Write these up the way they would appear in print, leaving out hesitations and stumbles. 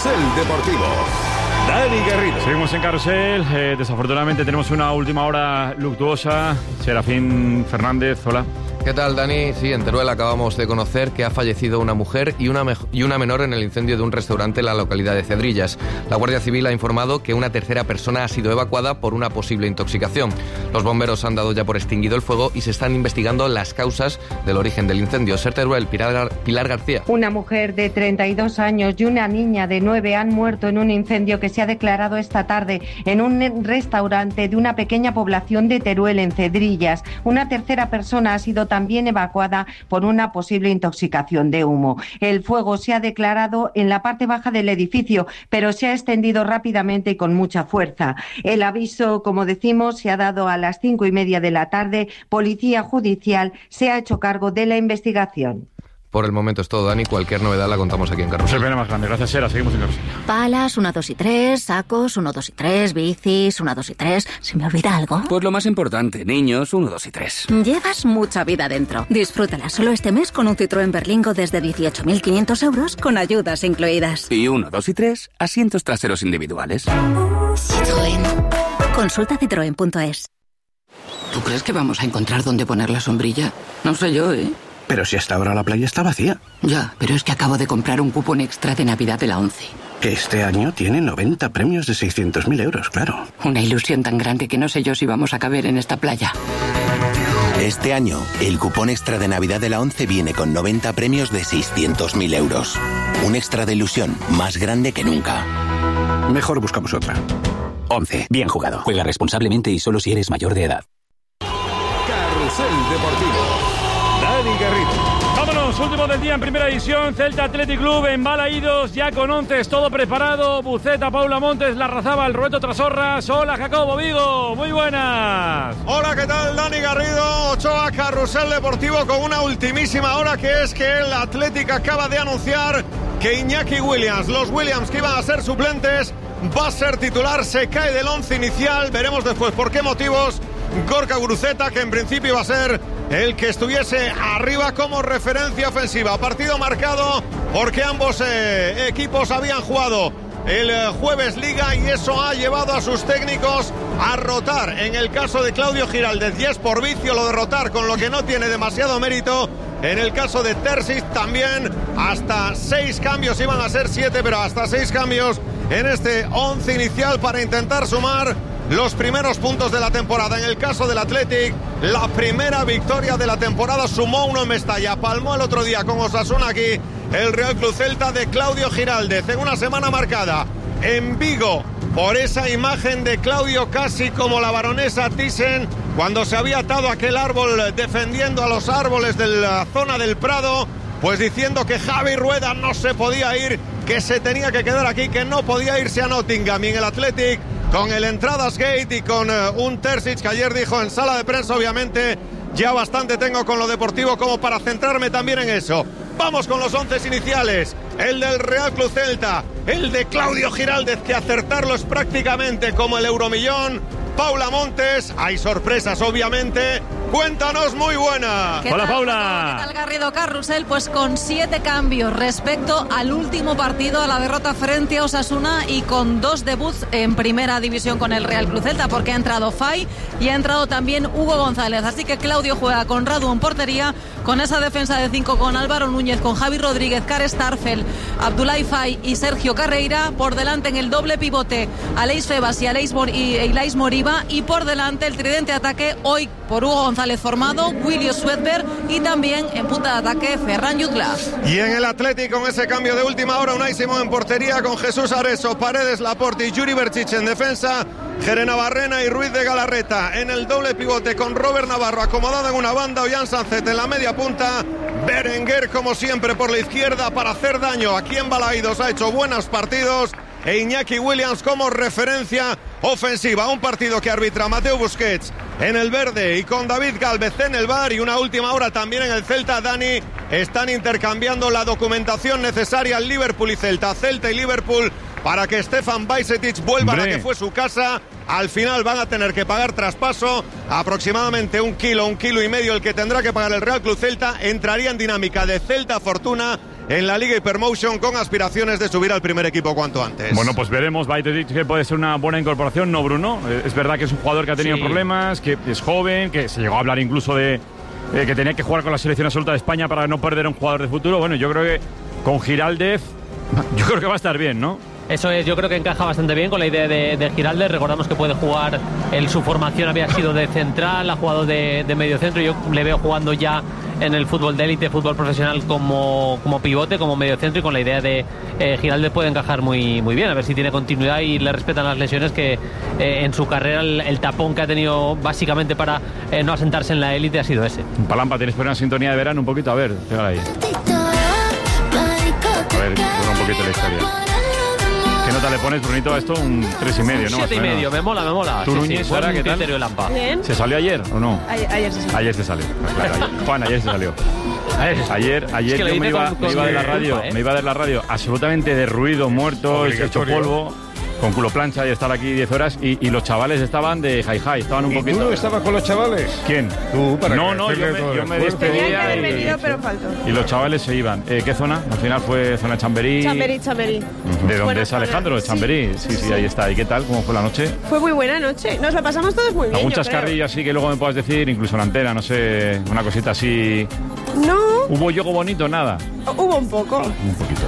Carrusel Deportivo. Dani Garrido. Seguimos en Carrusel. Desafortunadamente tenemos una última hora luctuosa. Serafín Fernández, hola. ¿Qué tal, Dani? Sí, en Teruel acabamos de conocer que ha fallecido una mujer y una menor en el incendio de un restaurante en la localidad de Cedrillas. La Guardia Civil ha informado que una tercera persona ha sido evacuada por una posible intoxicación. Los bomberos han dado ya por extinguido el fuego y se están investigando las causas del origen del incendio. Ser Teruel, Pilar García. Una mujer de 32 años y una niña de 9 han muerto en un incendio que se ha declarado esta tarde en un restaurante de una pequeña población de Teruel, en Cedrillas. Una tercera persona ha sido también evacuada por una posible intoxicación de humo. El fuego se ha declarado en la parte baja del edificio, pero se ha extendido rápidamente y con mucha fuerza. El aviso, como decimos, se ha dado a las 5:30 de la tarde. Policía Judicial se ha hecho cargo de la investigación. Por el momento es todo, Dani. Cualquier novedad la contamos aquí en Carrusel. Se pena más grande. Gracias, Sera. Seguimos en Carrusel. Palas, 1, 2 y 3. Sacos, 1, 2 y 3. Bicis, 1, 2 y 3. ¿Se me olvida algo? Pues lo más importante, niños, 1, 2 y 3. Llevas mucha vida dentro. Disfrútala solo este mes con un Citroën Berlingo desde 18.500 euros con ayudas incluidas. Y 1, 2 y 3, asientos traseros individuales. Citroën. Consulta citroen.es. ¿Tú crees que vamos a encontrar dónde poner la sombrilla? No sé yo, ¿eh? Pero si hasta ahora la playa está vacía. Ya, pero es que acabo de comprar un cupón extra de Navidad de la ONCE. Que este año tiene 90 premios de 600.000 euros, claro. Una ilusión tan grande que no sé yo si vamos a caber en esta playa. Este año, el cupón extra de Navidad de la ONCE viene con 90 premios de 600.000 euros. Un extra de ilusión más grande que nunca. Mejor buscamos otra. ONCE, bien jugado. Juega responsablemente y solo si eres mayor de edad. Carrusel Deportivo. Dani Garrido. Vámonos, último del día en primera división. Celta Athletic Club en Balaídos, ya con 11, todo preparado. Buceta, Paula Montes, Larrazábal, Roberto Trasorras. Hola, Jacobo Vigo, muy buenas. Hola, ¿qué tal, Dani Garrido? Ochoa, Carrusel Deportivo, con una ultimísima hora, que es que el Athletic acaba de anunciar que Iñaki Williams, los Williams que iban a ser suplentes, va a ser titular. Se cae del 11 inicial, veremos después por qué motivos. Gorka Guruceta, que en principio iba a ser el que estuviese arriba como referencia ofensiva. Partido marcado porque ambos equipos habían jugado el jueves Liga, y eso ha llevado a sus técnicos a rotar. En el caso de Claudio Giraldez, y es por vicio lo de rotar, con lo que no tiene demasiado mérito. En el caso de Terzic también, hasta 6 cambios, iban a ser 7, pero hasta 6 cambios en este 11 inicial para intentar sumar los primeros puntos de la temporada. En el caso del Athletic, la primera victoria de la temporada, sumó uno en Mestalla, palmó el otro día con Osasuna aquí el Real Club Celta de Claudio Giraldez, en una semana marcada en Vigo por esa imagen de Claudio casi como la baronesa Thyssen cuando se había atado a aquel árbol defendiendo a los árboles de la zona del Prado, pues diciendo que Javi Rueda no se podía ir, que se tenía que quedar aquí, que no podía irse a Nottingham. Y en el Athletic, con el Entradas Gate y con un Terzic que ayer dijo en sala de prensa, obviamente ya bastante tengo con lo deportivo como para centrarme también en eso. Vamos con los 11 iniciales. El del Real Club Celta, el de Claudio Giraldez, que acertarlo es prácticamente como el Euromillón. Paula Montes, hay sorpresas obviamente. Cuéntanos, muy buena. Hola, Paula. ¿Qué tal, Garrido? Carrusel, pues con 7 cambios respecto al último partido, a la derrota frente a Osasuna, y con 2 debuts en primera división con el Real Club Celta, porque ha entrado Fay y ha entrado también Hugo González. Así que Claudio juega con Radu en portería, con esa defensa de 5 con Álvaro Núñez, con Javi Rodríguez, Kare Starfel, Abdoulaye Fay y Sergio Carreira. Por delante en el doble pivote, Aleix Febas y Eilais Moriba, y por delante el tridente ataque hoy por Hugo González formado, William Swedberg, y también en punta de ataque Ferran Jutgla. Y en el Atlético, con ese cambio de última hora, Unai Simón en portería, con Jesús Areso, Paredes, Laporte y Yuri Berchiche en defensa, Jerena Barrena y Ruiz de Galarreta en el doble pivote, con Robert Navarro acomodado en una banda, Ollán Sánchez en la media punta, Berenguer como siempre por la izquierda para hacer daño. Aquí en Balaídos ha hecho buenos partidos, e Iñaki Williams como referencia ofensiva. Un partido que arbitra Mateo Busquets en el verde y con David Gálvez en el VAR. Y una última hora también en el Celta, Dani. Están intercambiando la documentación necesaria Liverpool y Celta y Liverpool, para que Stefan Bajcetic vuelva a la que fue su casa. Al final van a tener que pagar traspaso, aproximadamente 1 kilo y medio el que tendrá que pagar el Real Club Celta. Entraría en dinámica de Celta Fortuna en la Liga Hypermotion con aspiraciones de subir al primer equipo cuanto antes. Bueno, pues veremos. Bajcetic, que puede ser una buena incorporación, ¿no, Bruno? Es verdad que es un jugador que ha tenido problemas, que es joven, que se llegó a hablar incluso de que tenía que jugar con la selección absoluta de España para no perder a un jugador de futuro. Bueno, yo creo que con Giraldez, yo creo que va a estar bien, ¿no? Eso es, yo creo que encaja bastante bien con la idea de Giraldez. Recordamos que puede jugar, su formación había sido de central, ha jugado de medio centro. Yo le veo jugando ya en el fútbol de élite, fútbol profesional como pivote, como medio centro, y con la idea de Giraldez puede encajar muy bien, a ver si tiene continuidad y le respetan las lesiones, que en su carrera el tapón que ha tenido básicamente para no asentarse en la élite ha sido ese. Palampa, tienes por una sintonía de verano un poquito, a ver, pégala ahí. A ver, un poquito la historia. ¿Qué nota le pones, Brunito, a esto? Un 3,5, ¿no? 7,5, me mola. ¿Tú, Núñez, Sara, qué tal? Bien. ¿Se salió ayer o no? Ayer se salió. Ayer se salió. Claro, Juan, ayer se salió. Ayer es que yo me iba de la radio, me iba de la radio absolutamente derruido, muerto, hecho polvo, con culo plancha, y estar aquí 10 horas, y los chavales estaban de hi-hi, estaban un poquito... ¿Y tú no estabas con los chavales? ¿Quién? Tú, para No, yo me despedía. Tenía que haber venido, pero faltó. Y los chavales se iban. ¿Qué zona? Al final fue zona Chamberí. Chamberí. ¿De dónde es Alejandro? De Chamberí. Sí, ahí está. ¿Y qué tal? ¿Cómo fue la noche? Fue muy buena noche. Nos la pasamos todos muy bien. Algún chascarrillo así que luego me puedas decir, incluso en la antena, no sé, una cosita así. No. ¿Hubo yogo bonito? Nada. Hubo un poco. Un poquito.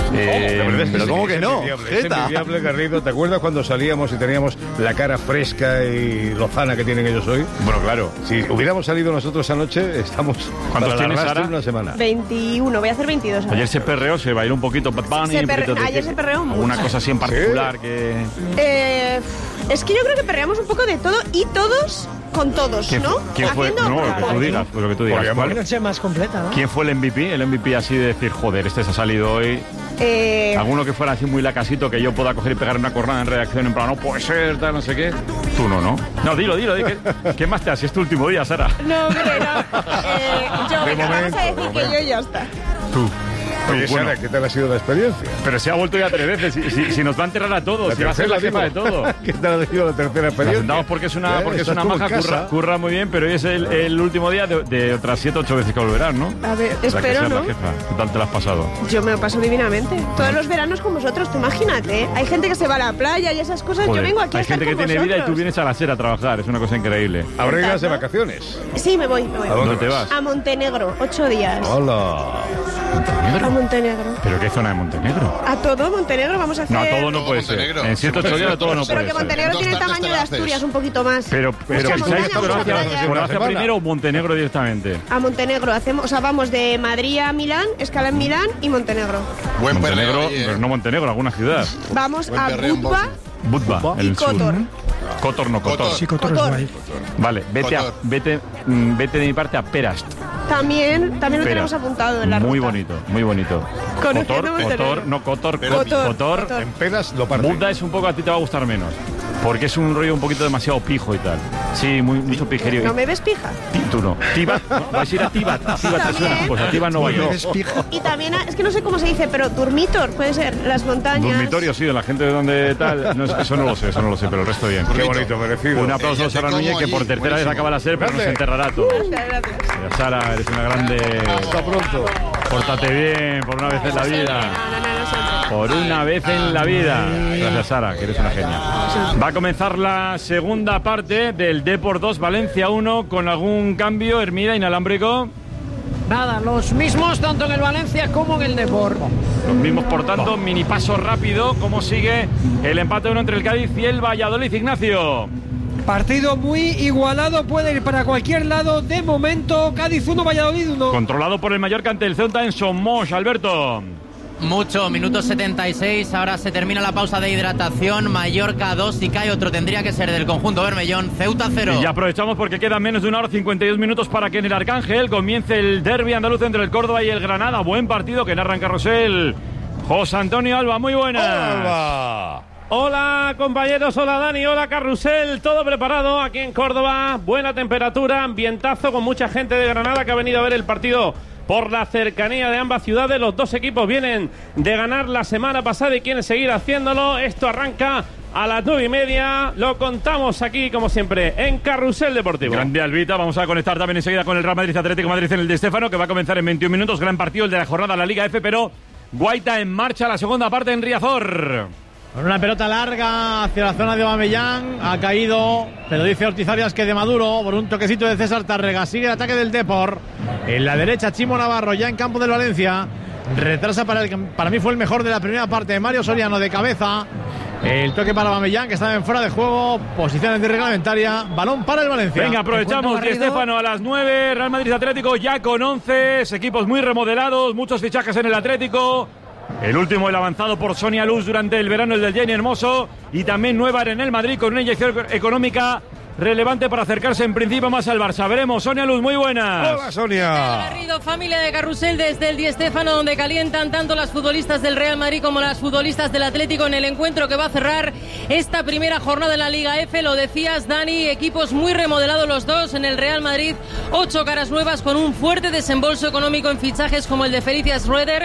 Pero ¿cómo que no? Es envidiable, Garrido. ¿Te acuerdas cuando salíamos y teníamos la cara fresca y lozana que tienen ellos hoy? Bueno, claro. Si hubiéramos salido nosotros anoche, estamos ¿Cuántos para tienes, Sara? una semana. 21, voy a hacer 22 ahora. Ayer se perreó, se bailó un poquito Bad Bunny. Ayer se perreó mucho. ¿Alguna cosa así en particular? ¿Sí? Que... es que yo creo que perreamos un poco de todo y todos con todos, ¿no? ¿Quién fue? No, lo que tú digas. Pues lo que tú digas. Una noche más completa, ¿no? ¿Quién fue el MVP? El MVP así de decir, joder, este se ha salido hoy. Alguno que fuera así muy lacasito, que yo pueda coger y pegar una cornada en redacción en plan, no puede ser, tal, no sé qué. Tú no. No, dilo. ¿Qué más te hace? Es tu último día, Sara. No, mire, no. Vamos a decir que yo ya está. Tú. Oye, Sara, ¿qué tal ha sido la experiencia? Pero se ha vuelto ya 3 veces. Si nos va a enterrar a todos, si va a ser la jefa de todo. ¿Qué tal ha sido la tercera experiencia? Nos sentamos porque es una maja, curra muy bien, pero hoy es el último día de otras 7 o 8 veces que volverás, ¿no? A ver, espero, ¿no? ¿Qué tal te lo has pasado? Yo me lo paso divinamente. Todos los veranos con vosotros, tú imagínate. Hay gente que se va a la playa y esas cosas. Joder, yo vengo aquí a estar hay gente que tiene vida y tú vienes a la SER a trabajar. Es una cosa increíble. ¿Ahora irás de vacaciones? Sí, me voy. ¿A dónde te vas? A Montenegro, 8 días. Hola. ¿Montenegro? A Montenegro. ¿Pero qué zona de Montenegro? A todo Montenegro vamos a hacer... No, a todo no puede ser. En 108 días todo no puede ser. Pero que Montenegro tiene el tamaño de Asturias, un poquito más. Pero Croacia primero o Montenegro directamente. A Montenegro vamos de Madrid a Milán, escala en Milán y Montenegro. Montenegro, pero no Montenegro, alguna ciudad. Vamos a Budva y Kotor. Kotor no, Kotor. Sí, Kotor es guay. Vale, vete de mi parte a Perast. También lo tenemos apuntado en la ruta. Muy bonito. Kotor. En Pedas lo parten. Budva es un poco, a ti te va a gustar menos. Porque es un rollo un poquito demasiado pijo y tal. Sí, mucho pijerío. ¿No me ves pija? Tú no. Tibat, vais a ir a Tibat. Tibat te suena. Pues a Tibat no voy yo. Y también, es que no sé cómo se dice, pero Durmitor, puede ser, las montañas. Dormitorio, sí, de la gente de donde tal. No, eso no lo sé, pero el resto bien. Qué bonito, merecido. Un aplauso a Sara Núñez, que por tercera vez acaba la SER, pero nos enterrará a todos. Gracias. Sara, eres una grande. Hasta pronto. Pórtate bien, por una vez en la vida. Por una vez en la vida. Gracias, Sara, que eres una genia. Va a comenzar la segunda parte del Depor 2, Valencia 1, con algún cambio, Hermida, inalámbrico. Nada, los mismos tanto en el Valencia como en el Depor. Los mismos, por tanto, mini paso rápido. ¿Cómo sigue el empate 1 entre el Cádiz y el Valladolid, Ignacio? Partido muy igualado, puede ir para cualquier lado. De momento, Cádiz 1, Valladolid 1. Controlado por el Mallorca ante el Ceuta en Somos, Alberto. Mucho, minuto 76, ahora se termina la pausa de hidratación, Mallorca 2 y cae otro, tendría que ser del conjunto Bermellón, Ceuta 0. Y ya aprovechamos porque quedan menos de 1 hora 52 minutos para que en el Arcángel comience el derbi andaluz entre el Córdoba y el Granada. Buen partido que narra en Carrusel José Antonio Alba, muy buenas. Alba. Hola compañeros, hola Dani, hola Carrusel, todo preparado aquí en Córdoba, buena temperatura, ambientazo con mucha gente de Granada que ha venido a ver el partido por la cercanía de ambas ciudades. Los dos equipos vienen de ganar la semana pasada y quieren seguir haciéndolo. Esto arranca a las 9:30. Lo contamos aquí, como siempre, en Carrusel Deportivo. Grande Albita. Vamos a conectar también enseguida con el Real Madrid Atlético de Madrid en el Di Stéfano, que va a comenzar en 21 minutos. Gran partido el de la jornada de la Liga F, pero Guaita en marcha, la segunda parte en Riazor. Con una pelota larga hacia la zona de Aubameyang, ha caído, pero dice Ortiz Arias que de Maduro, por un toquecito de César Tárrega. Sigue el ataque del Depor. En la derecha, Chimo Navarro, ya en campo del Valencia. Retrasa para mí fue el mejor de la primera parte, Mario Soriano de cabeza. El toque para Aubameyang, que estaba en fuera de juego, posición antirreglamentaria, balón para el Valencia. Venga, aprovechamos Di Stéfano a las 9, Real Madrid Atlético ya con 11, equipos muy remodelados, muchos fichajes en el Atlético. El último, el avanzado por Sonia Luz durante el verano, el del Jenny Hermoso, y también nueva en el Madrid con una inyección económica relevante para acercarse en principio más al Barça. Veremos. Sonia Luz, muy buenas. Hola, Sonia. Garrido, familia de Carrusel desde el Di Stéfano, donde calientan tanto las futbolistas del Real Madrid como las futbolistas del Atlético en el encuentro que va a cerrar esta primera jornada en la Liga F. Lo decías, Dani, equipos muy remodelados los dos. En el Real Madrid, 8 caras nuevas con un fuerte desembolso económico en fichajes como el de Felicia Schroeder,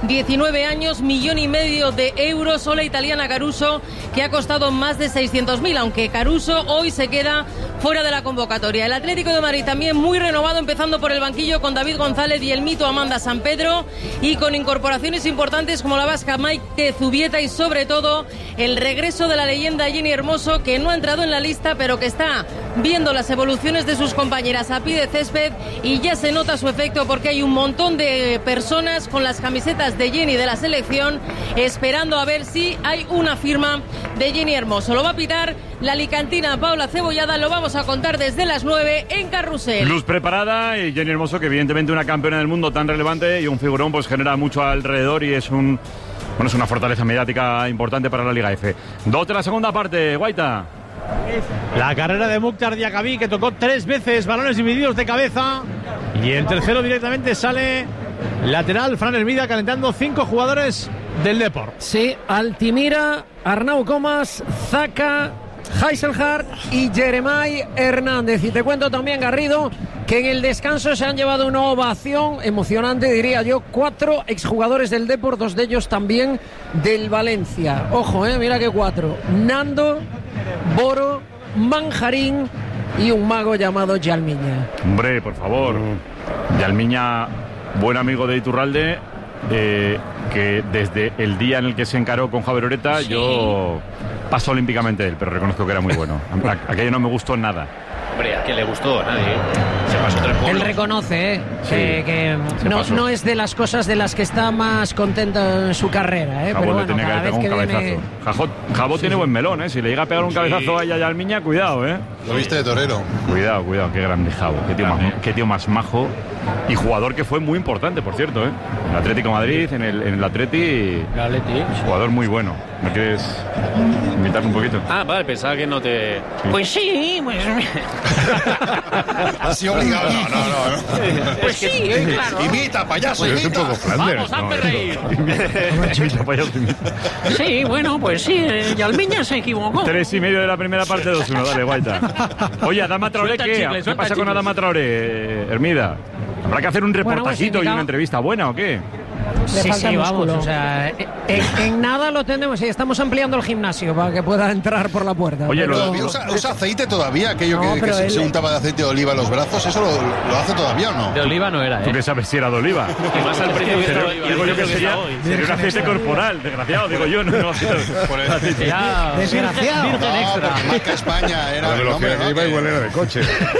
19 años, 1,5 millones de euros, o la italiana Caruso, que ha costado más de 600.000, aunque Caruso hoy se queda fuera de la convocatoria. El Atlético de Madrid también muy renovado, empezando por el banquillo con David González y el mito Amanda Sampedro, y con incorporaciones importantes como la vasca Maite Zubieta y sobre todo el regreso de la leyenda Jenny Hermoso, que no ha entrado en la lista pero que está viendo las evoluciones de sus compañeras a pie de césped, y ya se nota su efecto porque hay un montón de personas con las camisetas de Jenny de la selección esperando a ver si hay una firma de Jenny Hermoso. Lo va a pitar la alicantina Paula Cebollada, lo vamos a contar desde las 9 en Carrusel. Luz preparada y Jenny Hermoso, que evidentemente una campeona del mundo tan relevante y un figurón, pues genera mucho alrededor y es una fortaleza mediática importante para la Liga F. 2 de la segunda parte, Guaita. La carrera de Mukhtar Diakhaby, que tocó 3 veces balones divididos de cabeza, y el tercero directamente sale lateral. Fran Hermida calentando 5 jugadores del Depor. Sí, Altimira, Arnau Comas, Zaka, Heiselhardt y Jeremai Hernández. Y te cuento también, Garrido, que en el descanso se han llevado una ovación emocionante, diría yo, 4 exjugadores del Depor, 2 de ellos también del Valencia. Ojo, mira que 4. Nando, Boro, Manjarín y un mago llamado Yalmiña. Hombre, por favor. Yalmiña, buen amigo de Iturralde, que desde el día en el que se encaró con Javier Oreta, sí, yo paso olímpicamente de él, pero reconozco que era muy bueno. Aquello no me gustó nada. Hombre, ¿a quién le gustó? A nadie. Se pasó 3 pueblos. Él reconoce Sí, que no es de las cosas de las que está más contento en su carrera. Jabot pero le tenía que haber pegado un cabezazo. Jabot tiene buen melón, si le llega a pegar un cabezazo a Yalmiña, cuidado, Lo viste de torero. Cuidado, qué grande Jabot, qué tío más majo, y jugador que fue muy importante, por cierto, En el Atlético de Madrid, en el Atleti, jugador muy bueno. ¿Me quieres invitar un poquito? Ah, vale, pensaba que no te... Sí. Pues sí, pues... Así obligado. No. Pues sí, claro. Imita, payaso, Es un poco Flanders. Vamos, hazme reír. Imita, payaso, imita. Sí, bueno, pues sí, Yalmiña se equivocó. 3,5 de la primera parte, 2-1, dale, Guaita. Oye, Adama Traoré, ¿qué pasa con Adama Traoré, Hermida? ¿Habrá que hacer un reportajito y una entrevista buena o qué? Sí, vamos, o sea, en nada lo tenemos, y estamos ampliando el gimnasio para que pueda entrar por la puerta. Oye, ¿usa aceite todavía? Aquello que él se untaba de aceite de oliva en los brazos, ¿eso lo hace todavía o no? De oliva no era, ¿Tú qué sabes si era de oliva? Y más al precio que estaba Digo yo que sería un aceite corporal, desgraciado, digo yo, no aceite. Desgraciado. Virgen extra. Marca España era La el nombre, velocidad que iba igual era de coche.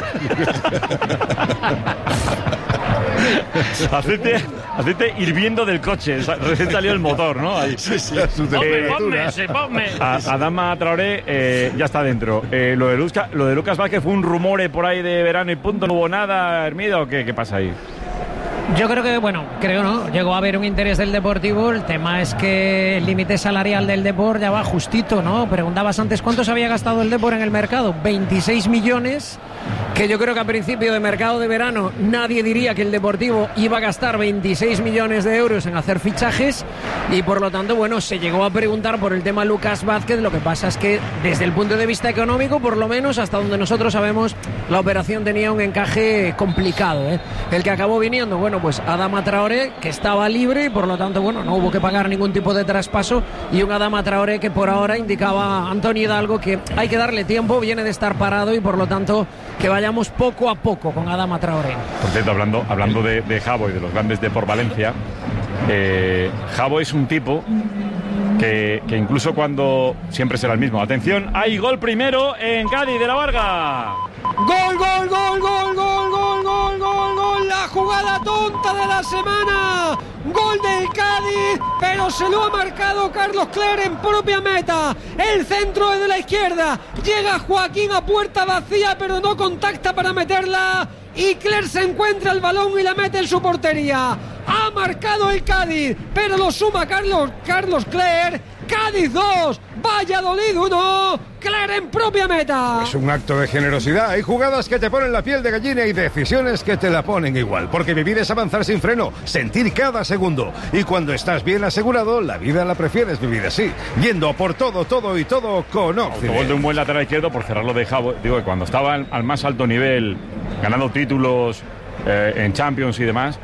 Aceite hirviendo del coche, recién salió el motor, ¿no? Ahí. Sí, a su temperatura. Ponme. Adama Traoré ya está dentro. Lo de Lucas Vázquez fue un rumore por ahí de verano y punto, no hubo nada, Hermida, ¿o qué pasa ahí? Yo creo que, no, llegó a haber un interés del Deportivo. El tema es que el límite salarial del Depor ya va justito, ¿no? Preguntabas antes cuánto se había gastado el Depor en el mercado. 26 millones, que yo creo que a principio de mercado de verano nadie diría que el Deportivo iba a gastar 26 millones de euros en hacer fichajes y por lo tanto, bueno, se llegó a preguntar por el tema Lucas Vázquez. Lo que pasa es que desde el punto de vista económico, por lo menos hasta donde nosotros sabemos, la operación tenía un encaje complicado, ¿eh? El que acabó viniendo, bueno, pues Adama Traoré, que estaba libre y por lo tanto, bueno, no hubo que pagar ningún tipo de traspaso, y un Adama Traoré que por ahora indicaba Antonio Hidalgo que hay que darle tiempo, viene de estar parado y por lo tanto que vayamos poco a poco con Adama Traoré. Por cierto, hablando de Jabo y de los grandes de por Valencia, Jabo es un tipo que incluso cuando siempre será el mismo. Atención, hay gol primero en Cádiz de la Varga. Gol, gol, gol, gol, gol, gol, gol, gol, gol, la jugada tonta de la semana. Gol del Cádiz, pero se lo ha marcado Carlos Cler en propia meta. El centro es de la izquierda. Llega Joaquín a puerta vacía, pero no contacta para meterla. Y Cler se encuentra el balón y la mete en su portería. Ha marcado el Cádiz, pero lo suma Carlos Cler. Cádiz 2, Valladolid 1, Cler en propia meta. Es un acto de generosidad. Hay jugadas que te ponen la piel de gallina y decisiones que te la ponen igual. Porque vivir es avanzar sin freno, sentir cada segundo. Y cuando estás bien asegurado, la vida la prefieres vivir así. Yendo por todo y todo con Occident. Autogol de un buen lateral izquierdo, por cerrarlo de Jabo. Digo que cuando estaba al más alto nivel, ganando títulos en Champions y demás,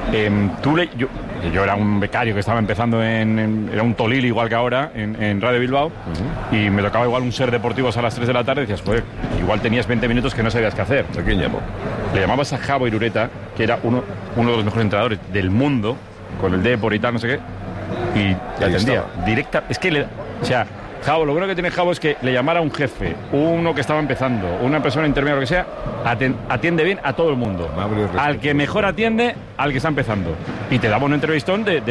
yo era un becario que estaba empezando era un Tolil igual que ahora en Radio Bilbao, y me tocaba igual un Ser Deportivos a las 3 de la tarde y decías, pues igual tenías 20 minutos que no sabías qué hacer. ¿A quién llamó? Le llamabas a Jabo Irureta, que era uno de los mejores entrenadores del mundo, con el Depor y tal, no sé qué, y te atendía directa. Es que Jabo, lo bueno que tiene Jabo es que le llamara a un jefe, uno que estaba empezando, una persona intermedia, lo que sea, atiende bien a todo el mundo. Al que mejor atiende, al que está empezando. Y te daba un entrevistón de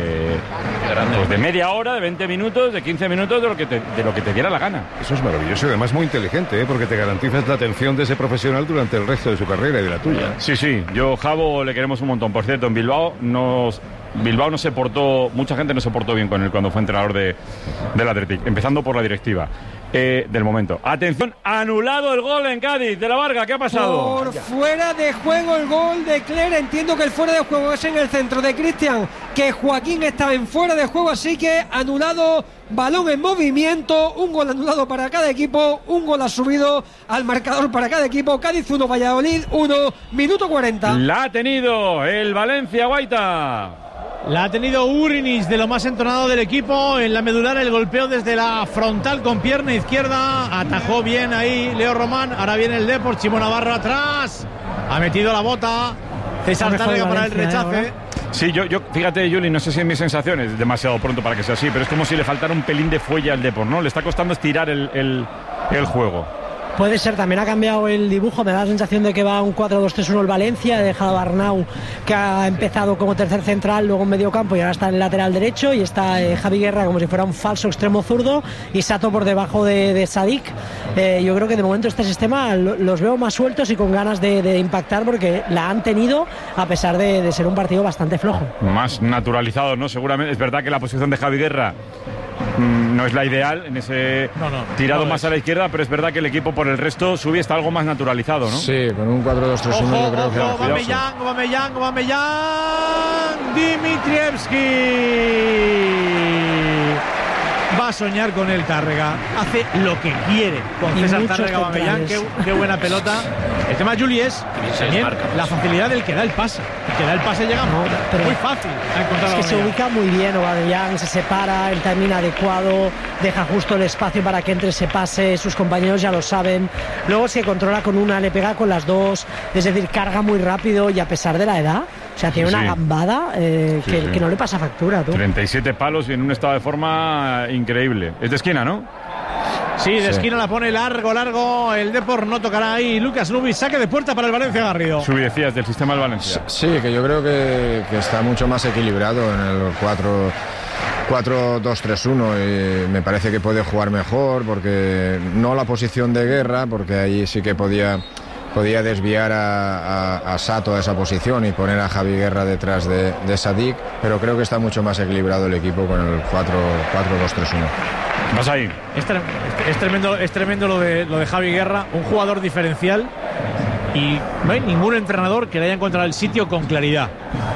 media hora, de 20 minutos, de 15 minutos, de lo que te diera la gana. Eso es maravilloso y además muy inteligente, porque te garantizas la atención de ese profesional durante el resto de su carrera y de la tuya. Sí, yo Jabo le queremos un montón. Por cierto, en Bilbao no se portó, mucha gente no se portó bien con él cuando fue entrenador del Athletic, empezando por la directiva del momento. Atención, anulado el gol en Cádiz de la Varga. ¿Qué ha pasado? Por fuera de juego el gol de Cler. Entiendo que el fuera de juego es en el centro de Cristian, que Joaquín está en fuera de juego, así que anulado, balón en movimiento, un gol anulado para cada equipo, un gol ha subido al marcador para cada equipo. Cádiz 1, Valladolid 1, minuto 40. La ha tenido el Valencia, Guaita. La ha tenido Urinis, de lo más entonado del equipo. En la medular el golpeo desde la frontal con pierna izquierda. Atajó bien ahí Leo Román. Ahora viene el Depor, Chimo Navarro atrás. Ha metido la bota. César Tárrega para el rechace. Sí, yo fíjate, Juli, no sé si en mis sensaciones es demasiado pronto para que sea así, pero es como si le faltara un pelín de fuelle al Depor, ¿no? Le está costando estirar el juego. Puede ser, también ha cambiado el dibujo, me da la sensación de que va un 4-2-3-1 el Valencia, ha dejado a Arnau, que ha empezado como tercer central, luego en medio campo y ahora está en el lateral derecho, y está Javi Guerra como si fuera un falso extremo zurdo, y Sato por debajo de Sadik. Yo creo que de momento este sistema los veo más sueltos y con ganas de impactar, porque la han tenido a pesar de ser un partido bastante flojo. Más naturalizado, ¿no? Seguramente, es verdad que la posición de Javi Guerra no es la ideal en ese tirado más a la izquierda, pero es verdad que el equipo por el resto Subi está algo más naturalizado, ¿no? Sí, con un 4-2-3-1 yo creo que... Aubameyang, Dimitrievski va a soñar con el Tárrega, hace lo que quiere con César Tárrega. Aubameyang, qué buena pelota. El tema, Juli, es también la facilidad del que da el pase. El que da el pase llega muy fácil a encontrar. Es que se ubica muy bien Aubameyang, se separa, el timing adecuado, deja justo el espacio para que entre ese pase, sus compañeros ya lo saben. Luego se controla con una, le pega con las dos, es decir, carga muy rápido, y a pesar de la edad, o sea, tiene una gambada que no le pasa factura, tú. 37 palos y en un estado de forma increíble. Es de esquina, ¿no? Sí, de esquina la pone largo. El Depor no tocará ahí. Lucas Nubi, saque de puerta para el Valencia, Garrido. Subi, decías, del sistema del Valencia. Sí, que yo creo que está mucho más equilibrado en el 4-2-3-1, y me parece que puede jugar mejor, porque no la posición de Guerra, porque ahí sí que podía desviar a Sato a esa posición y poner a Javi Guerra detrás de Sadik, pero creo que está mucho más equilibrado el equipo con el 4-2-3-1. Vas ahí. Es tremendo lo de Javi Guerra, un jugador diferencial y no hay ningún entrenador que le haya encontrado el sitio con claridad.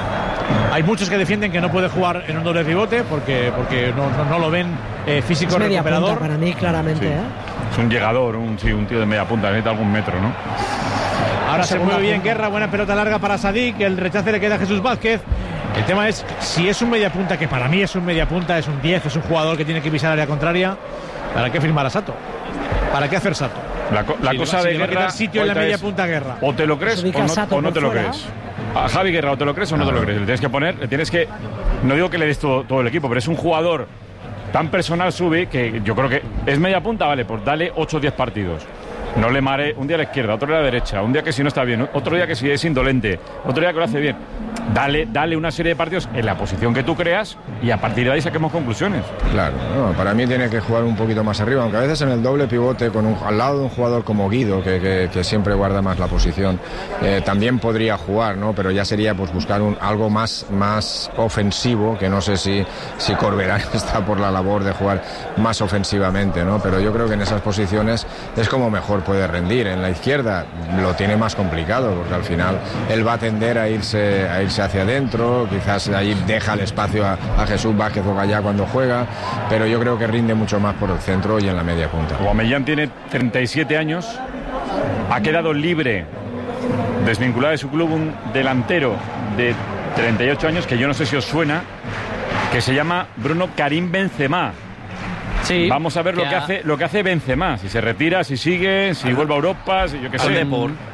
Hay muchos que defienden que no puede jugar en un doble pivote porque no lo ven físico recuperador. Para mí, claramente. Sí. Es un llegador, un tío de media punta, necesita algún metro, ¿no? Ahora se mueve bien Guerra, buena pelota larga para Sadik, el rechace le queda a Jesús Vázquez. El tema es si es un media punta, que para mí es un media punta, es un 10, es un jugador que tiene que pisar área contraria. ¿Para qué firmar a Sato? ¿Para qué hacer Sato? La cosa de Guerra, sitio en la media punta Guerra. O te lo crees o no te lo crees. A Javi Guerra o te lo crees o no te lo crees. Le tienes que poner, no digo que le des todo el equipo, pero es un jugador tan personal, Subi, que yo creo que es media punta, vale, pues dale 8 o 10 partidos. No le mare un día a la izquierda, otro día a la derecha, un día que si no está bien, otro día que si es indolente, otro día que lo hace bien. Dale una serie de partidos en la posición que tú creas y a partir de ahí saquemos conclusiones. Claro, no, para mí tiene que jugar un poquito más arriba, aunque a veces en el doble pivote al lado de un jugador como Guido, que siempre guarda más la posición, también podría jugar, ¿no? Pero ya sería pues buscar algo más ofensivo, que no sé si Corberán está por la labor de jugar más ofensivamente, ¿no? Pero yo creo que en esas posiciones es como mejor puede rendir. En la izquierda lo tiene más complicado, porque al final él va a tender a irse hacia adentro, quizás ahí deja el espacio a Jesús Vázquez o Gallá cuando juega, pero yo creo que rinde mucho más por el centro y en la media punta. Aubameyang tiene 37 años, ha quedado libre, desvinculado de su club, un delantero de 38 años, que yo no sé si os suena, que se llama Bruno Karim Benzema. Sí, vamos a ver lo que hace Benzema, si se retira, si sigue, si vuelve a Europa, si yo qué sé.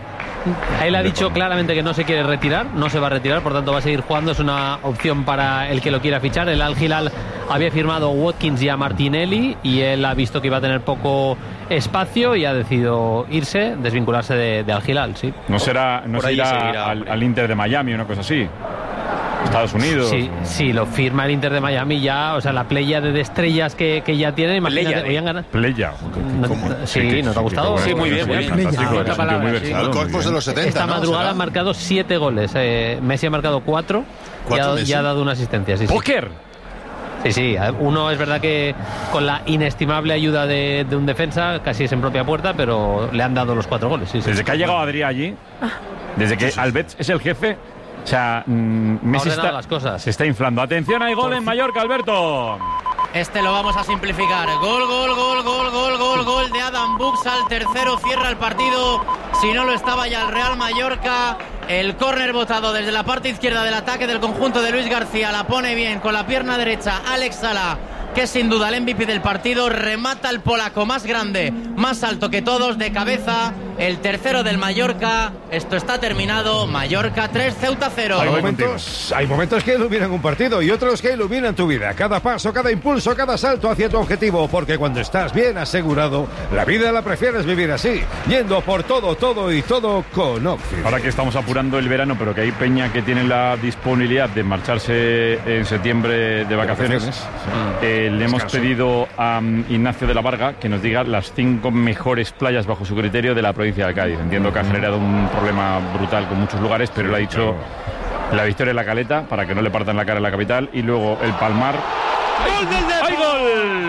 Él ha dicho claramente que no se quiere retirar, no se va a retirar, por tanto va a seguir jugando, es una opción para el que lo quiera fichar. El Al Hilal había firmado a Watkins y a Martinelli y él ha visto que iba a tener poco espacio y ha decidido irse, desvincularse de Al Hilal, sí. No se irá al Inter de Miami o una cosa así. Estados Unidos. Sí, lo firma el Inter de Miami ya, o sea, la playa de estrellas que ya tiene, imagínate, podían ganar. Playa. Sí, ¿no te ha gustado? Sí, muy bien. El Corpus de los 70. Esta madrugada han marcado 7 goles. Messi ha marcado 4 y ha dado una asistencia. ¡Póker! Sí, uno es verdad que con la inestimable ayuda de un defensa, casi es en propia puerta, pero le han dado los 4 goles. Desde que ha llegado Adrià allí, desde que Alberts es el jefe. O sea, Messi se está inflando. Atención, hay gol en Mallorca, Alberto. Este lo vamos a simplificar. Gol de Adam Buxal. Tercero, cierra el partido. Si no lo estaba ya el Real Mallorca. El córner botado desde la parte izquierda del ataque del conjunto de Luis García. La pone bien con la pierna derecha Alex Sala, que es sin duda el MVP del partido. Remata el polaco más grande, más alto que todos, de cabeza. El tercero del Mallorca. Esto está terminado. Mallorca 3, Ceuta 0. Hay momentos que iluminan un partido y otros que iluminan tu vida. Cada paso, cada impulso, cada salto hacia tu objetivo. Porque cuando estás bien asegurado, la vida la prefieres vivir así, yendo por todo y todo con Oxford. Ahora que estamos apurando el verano, pero que hay peña que tiene la disponibilidad de marcharse en septiembre de vacaciones. Le hemos pedido a Ignacio de la Varga que nos diga las 5 mejores playas bajo su criterio de la provincia de Cádiz. Entiendo que ha generado un problema brutal con muchos lugares, pero él ha dicho la Victoria de la Caleta para que no le partan la cara en la capital, y luego el Palmar. ¡Gol del Depor! ¡Hay gol!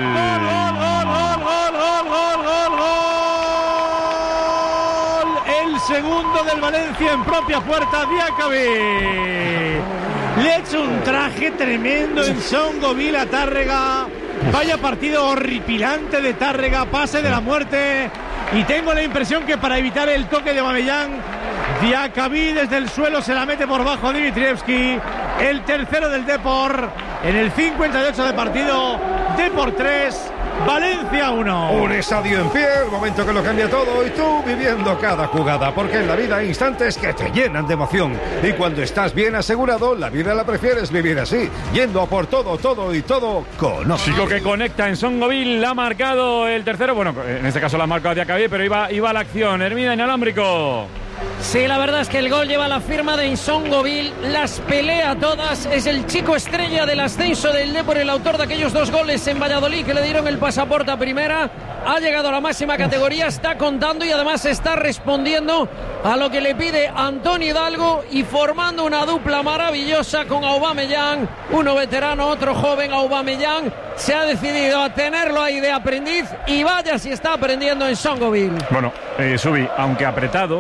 ¡Gol! El segundo del Valencia en propia puerta, Diacabí. Le ha hecho un traje tremendo en Songovil a Tárrega. Vaya partido horripilante de Tárrega, pase de la muerte. Y tengo la impresión que para evitar el toque de Aubameyang, Diacabí desde el suelo se la mete por bajo a Dimitrievski. El tercero del Depor en el 58 de partido. Depor 3, Valencia 1. Un estadio en pie, el momento que lo cambia todo, y tú viviendo cada jugada, porque en la vida hay instantes que te llenan de emoción, y cuando estás bien asegurado, la vida la prefieres vivir así, yendo a por todo con Oxford. Chico que conecta en Songovil, ha marcado el tercero, bueno, en este caso la ha marcado Diacabí, pero iba a la acción. Hermida inalámbrico. Sí, la verdad es que el gol lleva la firma de Nsongovil, las pelea todas, es el chico estrella del ascenso del Depor, el autor de aquellos 2 goles en Valladolid que le dieron el pasaporte a primera, ha llegado a la máxima categoría, está contando y además está respondiendo a lo que le pide Antonio Hidalgo y formando una dupla maravillosa con Aubameyang, uno veterano, otro joven. Aubameyang se ha decidido a tenerlo ahí de aprendiz y vaya si está aprendiendo en Nsongovil. Bueno, Subi, aunque apretado,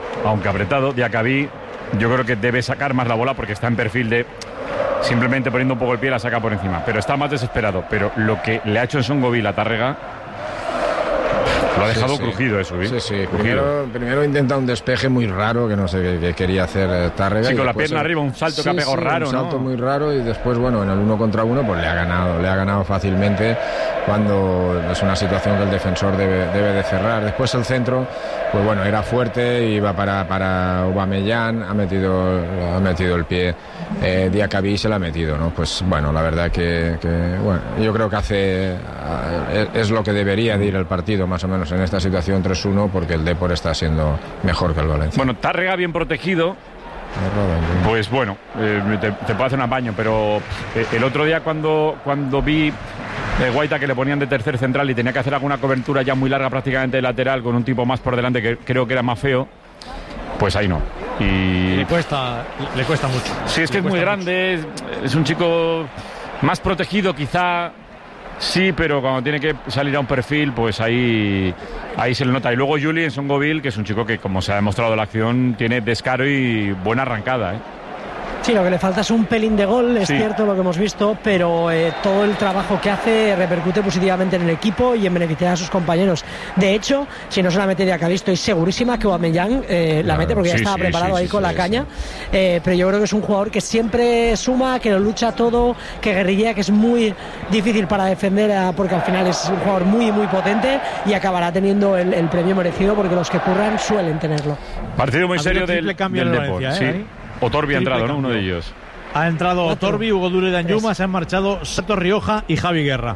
aunque apretado. Diacabí yo creo que debe sacar más la bola porque está en perfil de simplemente poniendo un poco el pie la saca por encima, pero está más desesperado. Pero lo que le ha hecho en Songoville a Tárrega lo ha dejado crujido eso, ¿eh? Sí. Primero intenta un despeje muy raro que no sé qué quería hacer Tárrega. Sí, con la pierna arriba, un salto que ha pegado raro, un salto ¿no? muy raro, y después, bueno, en el 1 contra 1 pues le ha ganado fácilmente, cuando es una situación que el defensor debe de cerrar. Después el centro, pues bueno, era fuerte, iba para Aubameyang, ha metido el pie, Diacabí se la ha metido, ¿no? Pues bueno, la verdad que bueno, yo creo que es lo que debería de ir el partido, más o menos en esta situación 3-1, porque el Depor está siendo mejor que el Valencia. Bueno, Tárrega bien protegido. Pues bueno, te puedo hacer un apaño, pero el otro día cuando vi Guaita que le ponían de tercer central y tenía que hacer alguna cobertura ya muy larga, prácticamente de lateral, con un tipo más por delante que creo que era más feo, pues ahí no. Y le cuesta mucho. Sí, es que es muy grande, es un chico más protegido quizá. Sí, pero cuando tiene que salir a un perfil, pues ahí se le nota. Y luego Juli en Songoville, que es un chico que, como se ha demostrado en la acción, tiene descaro y buena arrancada, ¿eh? Sí, lo que le falta es un pelín de gol, es cierto lo que hemos visto, pero todo el trabajo que hace repercute positivamente en el equipo y en beneficiar a sus compañeros. De hecho, si no se la mete Diacabí, estoy segurísima que Aubameyang la mete, porque ya estaba preparado ahí con la caña. Pero yo creo que es un jugador que siempre suma, que lo lucha todo, que guerrilla, que es muy difícil para defender, porque al final es un jugador muy, muy potente, y acabará teniendo el premio merecido, porque los que curran suelen tenerlo. Partido muy serio del Depor, sí. Otorbi ha entrado, ¿no? Uno de ellos. Ha entrado Otorbi, Hugo Duro y Danjuma, se han marchado Sato Rioja y Javi Guerra.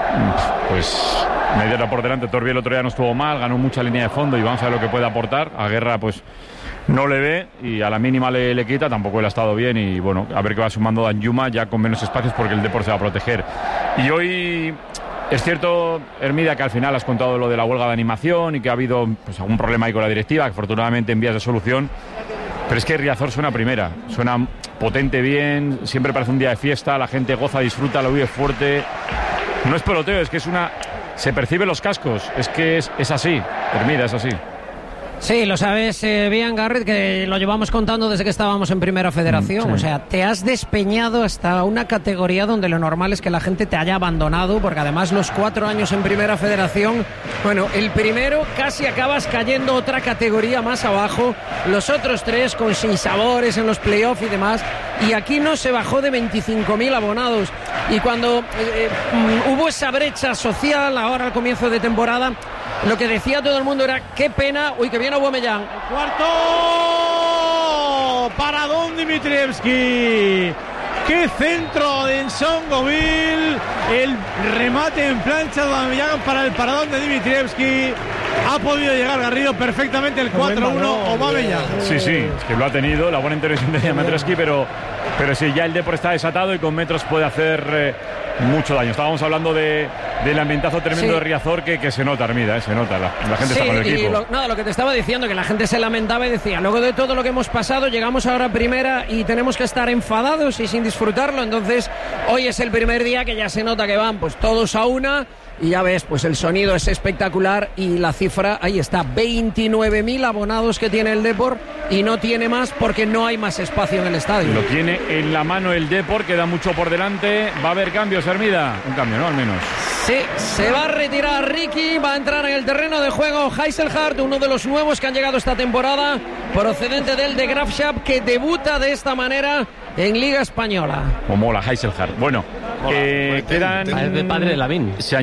Pues media hora por delante. Otorbi el otro día no estuvo mal, ganó mucha línea de fondo y vamos a ver lo que puede aportar. A Guerra pues no le ve y a la mínima le quita, tampoco él ha estado bien, y bueno, a ver qué va sumando Danjuma ya con menos espacios, porque el Depor se va a proteger. Y hoy es cierto, Hermida, que al final has contado lo de la huelga de animación y que ha habido pues algún problema ahí con la directiva, que afortunadamente en vías de solución. Pero es que Riazor suena primera, suena potente, bien, siempre parece un día de fiesta, la gente goza, disfruta, lo vive fuerte. No es peloteo, es que se perciben los cascos, es que es así, Hermida, es así. Sí, lo sabes bien, Garrett, que lo llevamos contando desde que estábamos en Primera Federación. Sí. O sea, te has despeñado hasta una categoría donde lo normal es que la gente te haya abandonado, porque además los 4 años en Primera Federación, bueno, el primero casi acabas cayendo otra categoría más abajo, los otros 3 con sinsabores en los playoffs y demás, y aquí no se bajó de 25.000 abonados. Y cuando hubo esa brecha social ahora al comienzo de temporada, lo que decía todo el mundo era: qué pena, uy, que viene Aubameyang. Cuarto para Don Dimitrievski. Qué centro de Songoville. El remate en plancha de Aubameyang para el paradón de Dimitrievski. Ha podido llegar Garrido perfectamente el 4-1 Aubameyang. Sí, es que lo ha tenido, la buena intervención de Dimitrievski, pero sí, ya el Depor está desatado y con metros puede hacer mucho daño. Estábamos hablando del ambientazo tremendo de Riazor, que se nota, Hermida, se nota, la gente está con el equipo. Lo que te estaba diciendo, que la gente se lamentaba y decía: luego de todo lo que hemos pasado, llegamos ahora a primera y tenemos que estar enfadados y sin disfrutarlo. Entonces hoy es el primer día que ya se nota que van pues todos a una. Y ya ves, pues el sonido es espectacular y la cifra, ahí está, 29.000 abonados que tiene el Depor, y no tiene más porque no hay más espacio en el estadio. Lo tiene en la mano el Depor, queda mucho por delante. Va a haber cambios, Hermida. Un cambio, ¿no? Al menos. Sí, se va a retirar Ricky, va a entrar en el terreno de juego Heiselhardt, uno de los nuevos que han llegado esta temporada, procedente del de Graafschap, que debuta de esta manera en Liga Española. Mola Heiselhardt. Bueno, quedan... Es de padre de Lavín. Se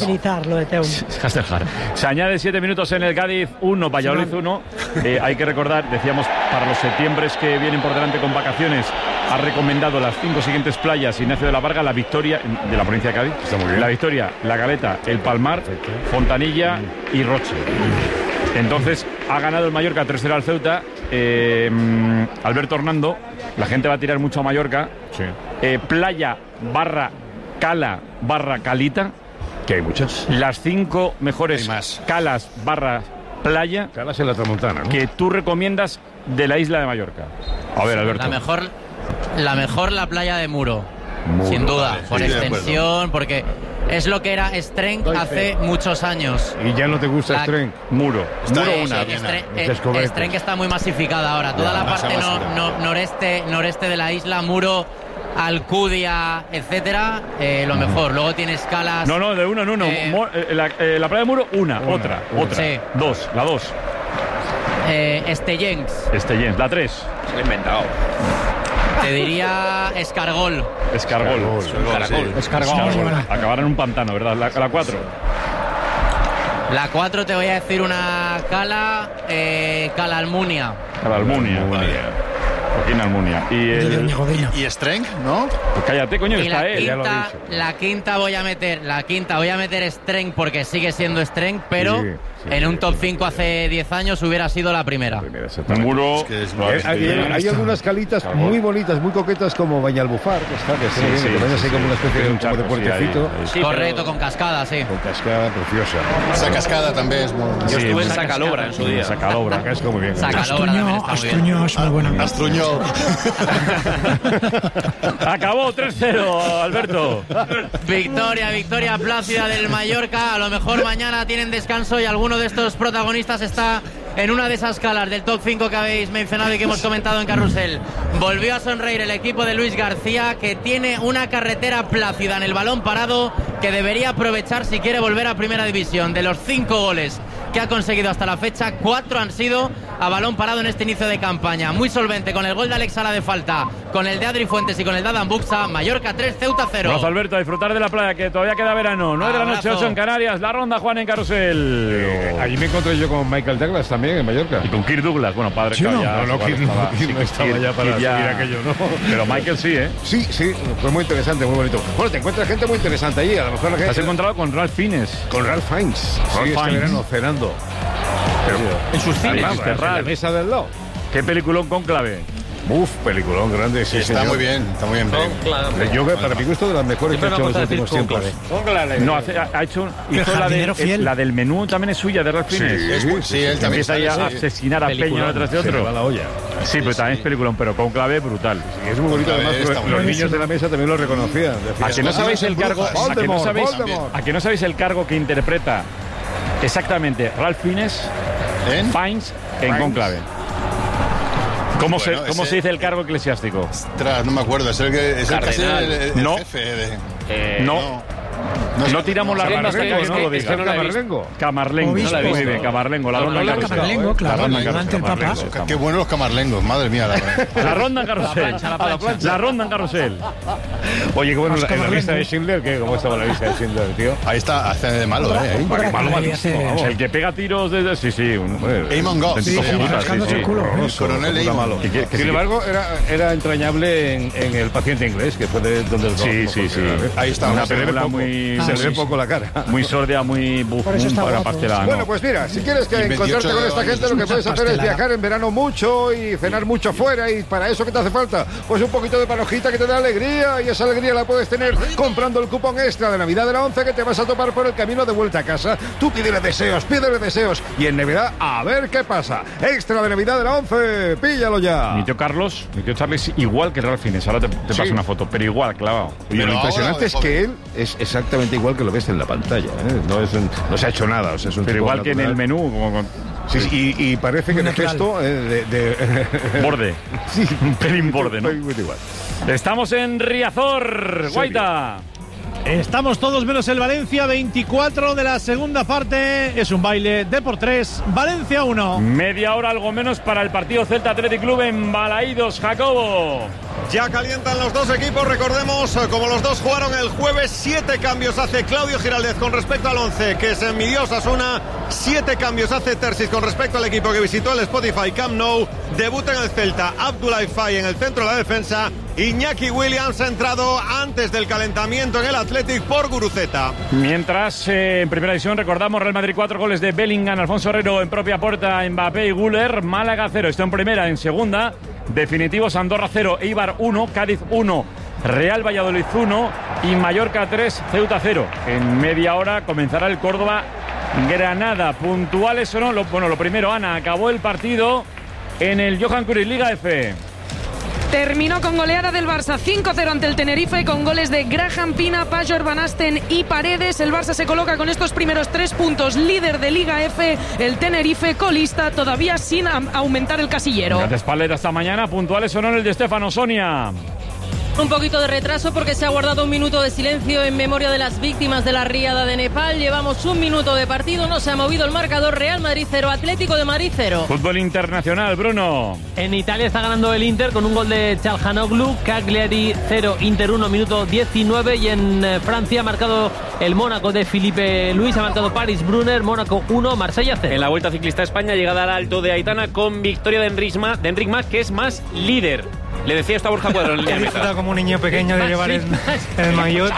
añade 7 minutos en el Cádiz 1, Valladolid 1. Hay que recordar, decíamos, para los septiembres que vienen por delante con vacaciones, ha recomendado las 5 siguientes playas Ignacio de la Varga, la Victoria, de la provincia de Cádiz. Está muy bien. La Victoria, La Caleta, El Palmar, Fontanilla y Roche. Entonces ha ganado el Mallorca 3-0 al Ceuta. Alberto Hernando, la gente va a tirar mucho a Mallorca. Sí. Playa barra Cala barra Calita, que hay muchas. Las 5 mejores calas barra playa. Calas en la Tramontana, ¿no? Que tú recomiendas de la isla de Mallorca. A ver, Alberto. La mejor la playa de Muro. Sin duda, vale, por sí, extensión, porque es lo que era Strenk hace muchos años. Y ya no te gusta Strenk. Muro. Strenk está muy masificada ahora. Toda la parte noreste de la isla, Muro, Alcudia, etcétera, lo mejor. Luego tienes calas. No, de uno en uno. La playa de Muro, otra. Sí. La 2. Estellens, la 3. Se lo he inventado. Te diría Escargol. Escargol. Acabar en un pantano, ¿verdad? La 4. La 4 te voy a decir una cala, Calalmunia. Joaquín Almunia. Y Strenk, ¿no? Pues cállate, coño, y está él. La quinta voy a meter Strenk porque sigue siendo Strenk, pero en un top 5 hace 10 años hubiera sido la primera. Muro. Hay algunas calitas muy bonitas, muy coquetas, como Bañalbufar, que vaya así como una especie de puertecito. Correcto, con cascada, sí. Con cascada preciosa. Esa cascada también es muy... Yo estuve en Sacalobra en su día. Sacalobra, que es como bien. Astruñó es muy buena. Astruñó. Acabó 3-0, Alberto. Victoria plácida del Mallorca. A lo mejor mañana tienen descanso y alguno de estos protagonistas está en una de esas calas del top 5 que habéis mencionado y que hemos comentado en Carrusel. Volvió a sonreír el equipo de Luis García, que tiene una carretera plácida en el balón parado que debería aprovechar si quiere volver a Primera División. De los 5 goles que ha conseguido hasta la fecha, 4 han sido a balón parado en este inicio de campaña. Muy solvente con el gol de Alex Sala de falta, con el de Adri Fuentes y con el de Adam Buxa. Mallorca 3, Ceuta 0. Gracias, Alberto, a disfrutar de la playa, que todavía queda verano. 9 de la noche, 8 en Canarias. La ronda, Juan, en Carrusel. Allí me encontré yo con Michael Douglas también, en Mallorca. Y con Kirk Douglas, bueno, padre. Sí, no estaba ya para subir aquello, ¿no? Pero Michael sí, ¿eh? Sí, fue muy interesante, muy bonito. Bueno, te encuentras gente muy interesante allí. A lo mejor ¿te has encontrado con Ralph Fiennes? Con Ralph Fiennes. Este verano cenando. Pero en sus cines, en la mesa del lado. ¿Qué peliculón Cónclave? Peliculón grande, sí, está muy bien, Yo, para mi gusto, de las mejores que he hecho en los últimos tiempos. No, hizo la del menú, también es suya, de Ralph Fiennes. Sí, él también empieza a asesinar a Peña detrás de otro. Sí, pero también es peliculón, pero Cónclave brutal. Es muy bonito, además, los niños de la mesa también lo reconocían. ¿A que no sabéis el cargo? ¿A que no sabéis el cargo que interpreta exactamente Ralph Fiennes en Cónclave? ¿Cómo se dice el cargo eclesiástico? Ostras, no me acuerdo. Es el jefe de... No tiramos la ronda hasta que no lo diga. Camarlengo. Muy bien, Camarlengo. La ronda en Camarlengo, claro. Ante el Papa. Qué buenos los camarlengos, madre mía. La ronda en Carrusel. La ronda en Carrusel. Oye, qué bueno, en la lista de Schindler, ¿cómo estaba la lista de Schindler, tío? Ahí está, hace de malo, malísimo. El que pega tiros desde... Sí. Eamon Goff. El coronel Eamon. Sin embargo, era entrañable en El paciente inglés, que fue de donde el Sí. Ahí está. Una película muy... Se le ve poco la cara. Muy sordia, muy para pastelada. Bueno, pues mira, si quieres encontrarte con esta gente, lo que puedes hacer es viajar en verano mucho y cenar mucho fuera. Y para eso, ¿qué te hace falta? Pues un poquito de panojita que te da alegría. Y esa alegría la puedes tener comprando el cupón extra de Navidad de la 11 que te vas a topar por el camino de vuelta a casa. Tú pídele deseos. Y en Navidad, a ver qué pasa. Extra de Navidad de la 11, píllalo ya. Mi tío Charlie es igual que Ralph Fiennes. Ahora te paso una foto, pero igual, clavado. Y lo impresionante es que él es exactamente igual que lo ves en la pantalla, ¿eh? No se ha hecho nada, o sea, es un pero igual natural. Que en el menú Sí, y parece que el gesto borde. Sí, un pelín borde, ¿no? Muy igual. Estamos en Riazor, Guaita. Estamos todos menos el Valencia, 24 de la segunda parte. Es un baile de por 3, Valencia 1. Media hora algo menos para el partido Celta Athletic Club en Balaídos, Jacobo. Ya calientan los dos equipos, recordemos, como los dos jugaron el jueves, 7 cambios hace Claudio Giraldez con respecto al 11, que se midió Osasuna, 7 cambios hace Terzic con respecto al equipo que visitó el Spotify Camp Nou, debuta en el Celta Abdoulaye Faye en el centro de la defensa, Iñaki Williams ha entrado antes del calentamiento en el Athletic por Guruceta. Mientras, en primera división, recordamos, Real Madrid 4 goles de Bellingham, Alfonso Herrero en propia puerta, Mbappé y Güler, Málaga 0, esto en primera, en segunda, definitivos Andorra 0, Eibar 1, Cádiz 1, Real Valladolid 1 y Mallorca 3, Ceuta 0. En media hora comenzará el Córdoba Granada. ¿Puntuales o no? Lo primero, Ana, acabó el partido en el Johan Cruyff Liga F. Terminó con goleada del Barça 5-0 ante el Tenerife, con goles de Graham Pina, Pajor, Van Asten y Paredes. El Barça se coloca con estos primeros 3 puntos líder de Liga F. El Tenerife colista, todavía sin aumentar el casillero. Gracias, Paleta. Hasta mañana. Puntuales o no en el de Stefano. Sonia. Un poquito de retraso porque se ha guardado un minuto de silencio en memoria de las víctimas de la riada de Nepal. Llevamos un minuto de partido, no se ha movido el marcador. Real Madrid 0, Atlético de Madrid 0. Fútbol internacional, Bruno. En Italia está ganando el Inter con un gol de Çalhanoğlu. Cagliari 0, Inter 1, minuto 19. Y en Francia ha marcado el Mónaco de Filipe Luis, ha marcado Paris Brunner, Mónaco 1, Marsella 0. En la Vuelta Ciclista a España, llegada al Alto de Aitana con victoria de Enric Mas, que es más líder. Le decía esto a Borja Cuadro en línea de meta. Como un niño pequeño de llevar el maillot.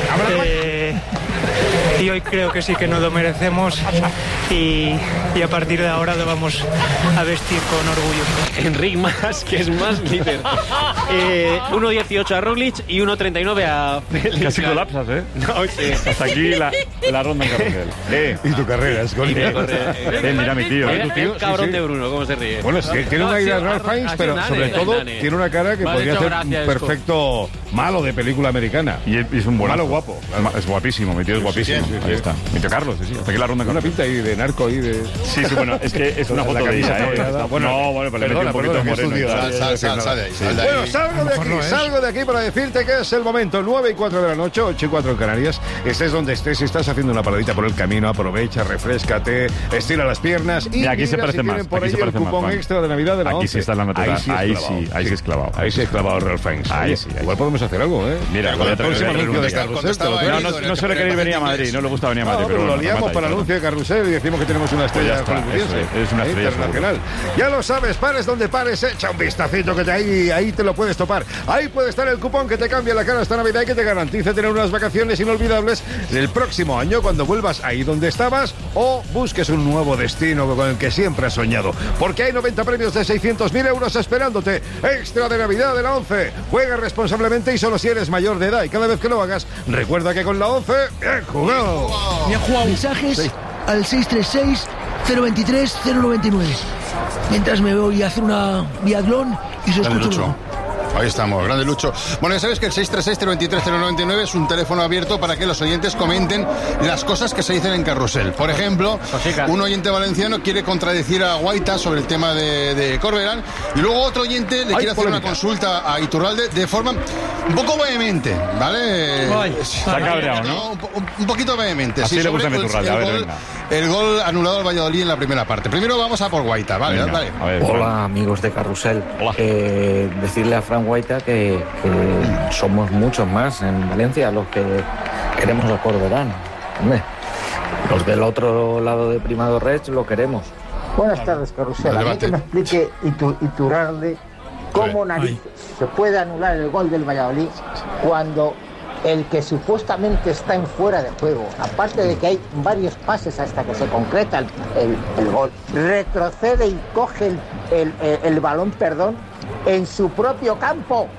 Y hoy creo que sí que nos lo merecemos y a partir de ahora lo vamos a vestir con orgullo. Enric Mas, que es más líder. 1.18 a Roglic y 1.39 a Félix. Casi colapsas, ¿eh? No, sí. Hasta aquí la ronda en carrusel. Y tu carrera, es gol. Mira mi tío. El cabrón de Bruno, cómo se ríe. Bueno, tiene una idea de Ralph Fiennes, pero sobre todo tiene una cara que podría ser un perfecto malo de película americana. Y es un buenazo. Malo guapo. Es guapísimo, mi tío es guapísimo. Ahí está. Mi tío Carlos, sí. Hasta aquí la ronda con una pinta ahí de narco ahí de... Sí, bueno, es que es una foto de ella, Bueno, pero le metí un poquito moreno. Sal de ahí. Bueno, salgo de aquí para decirte que es el momento. 9:04 de la noche, 8:04 en Canarias. Estés donde estés, si estás haciendo una paradita por el camino, aprovecha, refréscate, estira las piernas y aquí se parece más. Por ahí el cupón extra de Navidad de la 11. Aquí sí está la natural. Ahí sí es clavado. Ahí sí es clavado Ralph Fiennes. Igual podemos hacer algo, ¿eh? Mira, con el próximo anuncio de Carrusel. No suele querer venir a Madrid, no le gusta venir a Madrid. Pero lo liamos para el anuncio de Carrusel y decimos que tenemos una estrella hollywoodiense. Es una estrella internacional. Ya lo sabes, pares donde pares, echa un vistacito que ahí te lo puedes topar. Ahí puede estar el cupón que te cambia la cara esta Navidad y que te garantice tener unas vacaciones inolvidables el próximo año cuando vuelvas ahí donde estabas o busques un nuevo destino con el que siempre has soñado. Porque hay 90 premios de 600.000 euros esperándote. Extra de Navidad de la 11. Juega responsablemente y solo si eres mayor de edad. Y cada vez que lo hagas, recuerda que con la 11, bien jugado. Bien jugado. Mensajes al 636-023-099. Mientras me voy a hacer una biatlón y se escucha. Ahí estamos, grande Lucho. Bueno, ya sabes que el 636-023-099 es un teléfono abierto para que los oyentes comenten las cosas que se dicen en Carrusel. Por ejemplo, un oyente valenciano quiere contradecir a Guaita sobre el tema de Corberán y luego otro oyente le quiere hacer una consulta a Iturralde de forma un poco vehemente, ¿vale? Está cabreado, ¿no? Un poquito vehemente. Así le gusta a Iturralde, el gol anulado al Valladolid en la primera parte. Primero vamos a por Guaita, ¿vale? Venga, dale. Hola, amigos de Carrusel. Decirle a Fran Guaita que somos muchos más en Valencia los que queremos a Corberán. Hombre, los del otro lado de Primado Reig lo queremos. Buenas tardes, Carrusel. A mí que me explique Iturralde cómo narices se puede anular el gol del Valladolid cuando el que supuestamente está en fuera de juego, aparte de que hay varios pases hasta que se concreta el gol, retrocede y coge el balón, en su propio campo.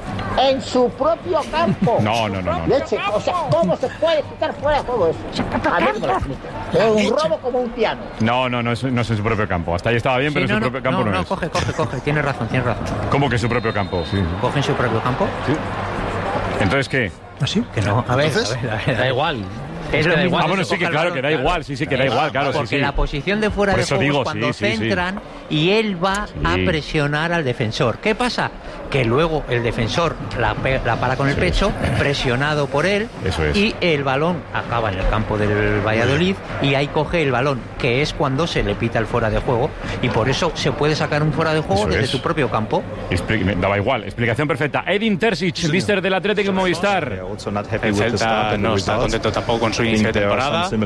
En su propio campo. No. Leche, o sea, ¿cómo se puede quitar fuera de juego eso? A mí me lo explica. Es un robo como un piano. No es en su propio campo. Hasta ahí estaba bien, pero en su propio campo no es. Coge. Tienes razón. ¿Cómo que su propio campo? Sí. ¿Coge en su propio campo? Sí. ¿Entonces qué? ¿Así? Que no. A ver, da igual. Es lo mismo. Bueno, sí, que claro, que da igual, sí, que da igual, claro. Porque la posición de fuera de juego es cuando centran y él va a presionar al defensor. ¿Qué pasa? Que luego el defensor la para con el pecho, presionado por él, y el balón acaba en el campo del Valladolid y ahí coge el balón, que es cuando se le pita el fuera de juego, y por eso se puede sacar un fuera de juego desde tu propio campo. Daba igual, explicación perfecta. Edin Terzic, mister del Atlético Movistar. El Celta no está contento tampoco con su inicio de temporada. Hay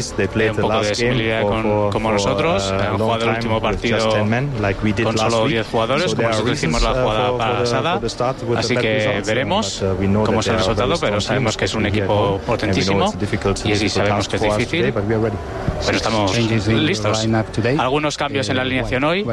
un poco de similitud como nosotros. Han jugado el último partido con solo 10 jugadores, como nosotros hicimos la jugada pasada. Así que veremos cómo es el resultado, pero sabemos que es un equipo potentísimo y sí sabemos que es difícil. Pero estamos listos. Algunos cambios en la alineación hoy.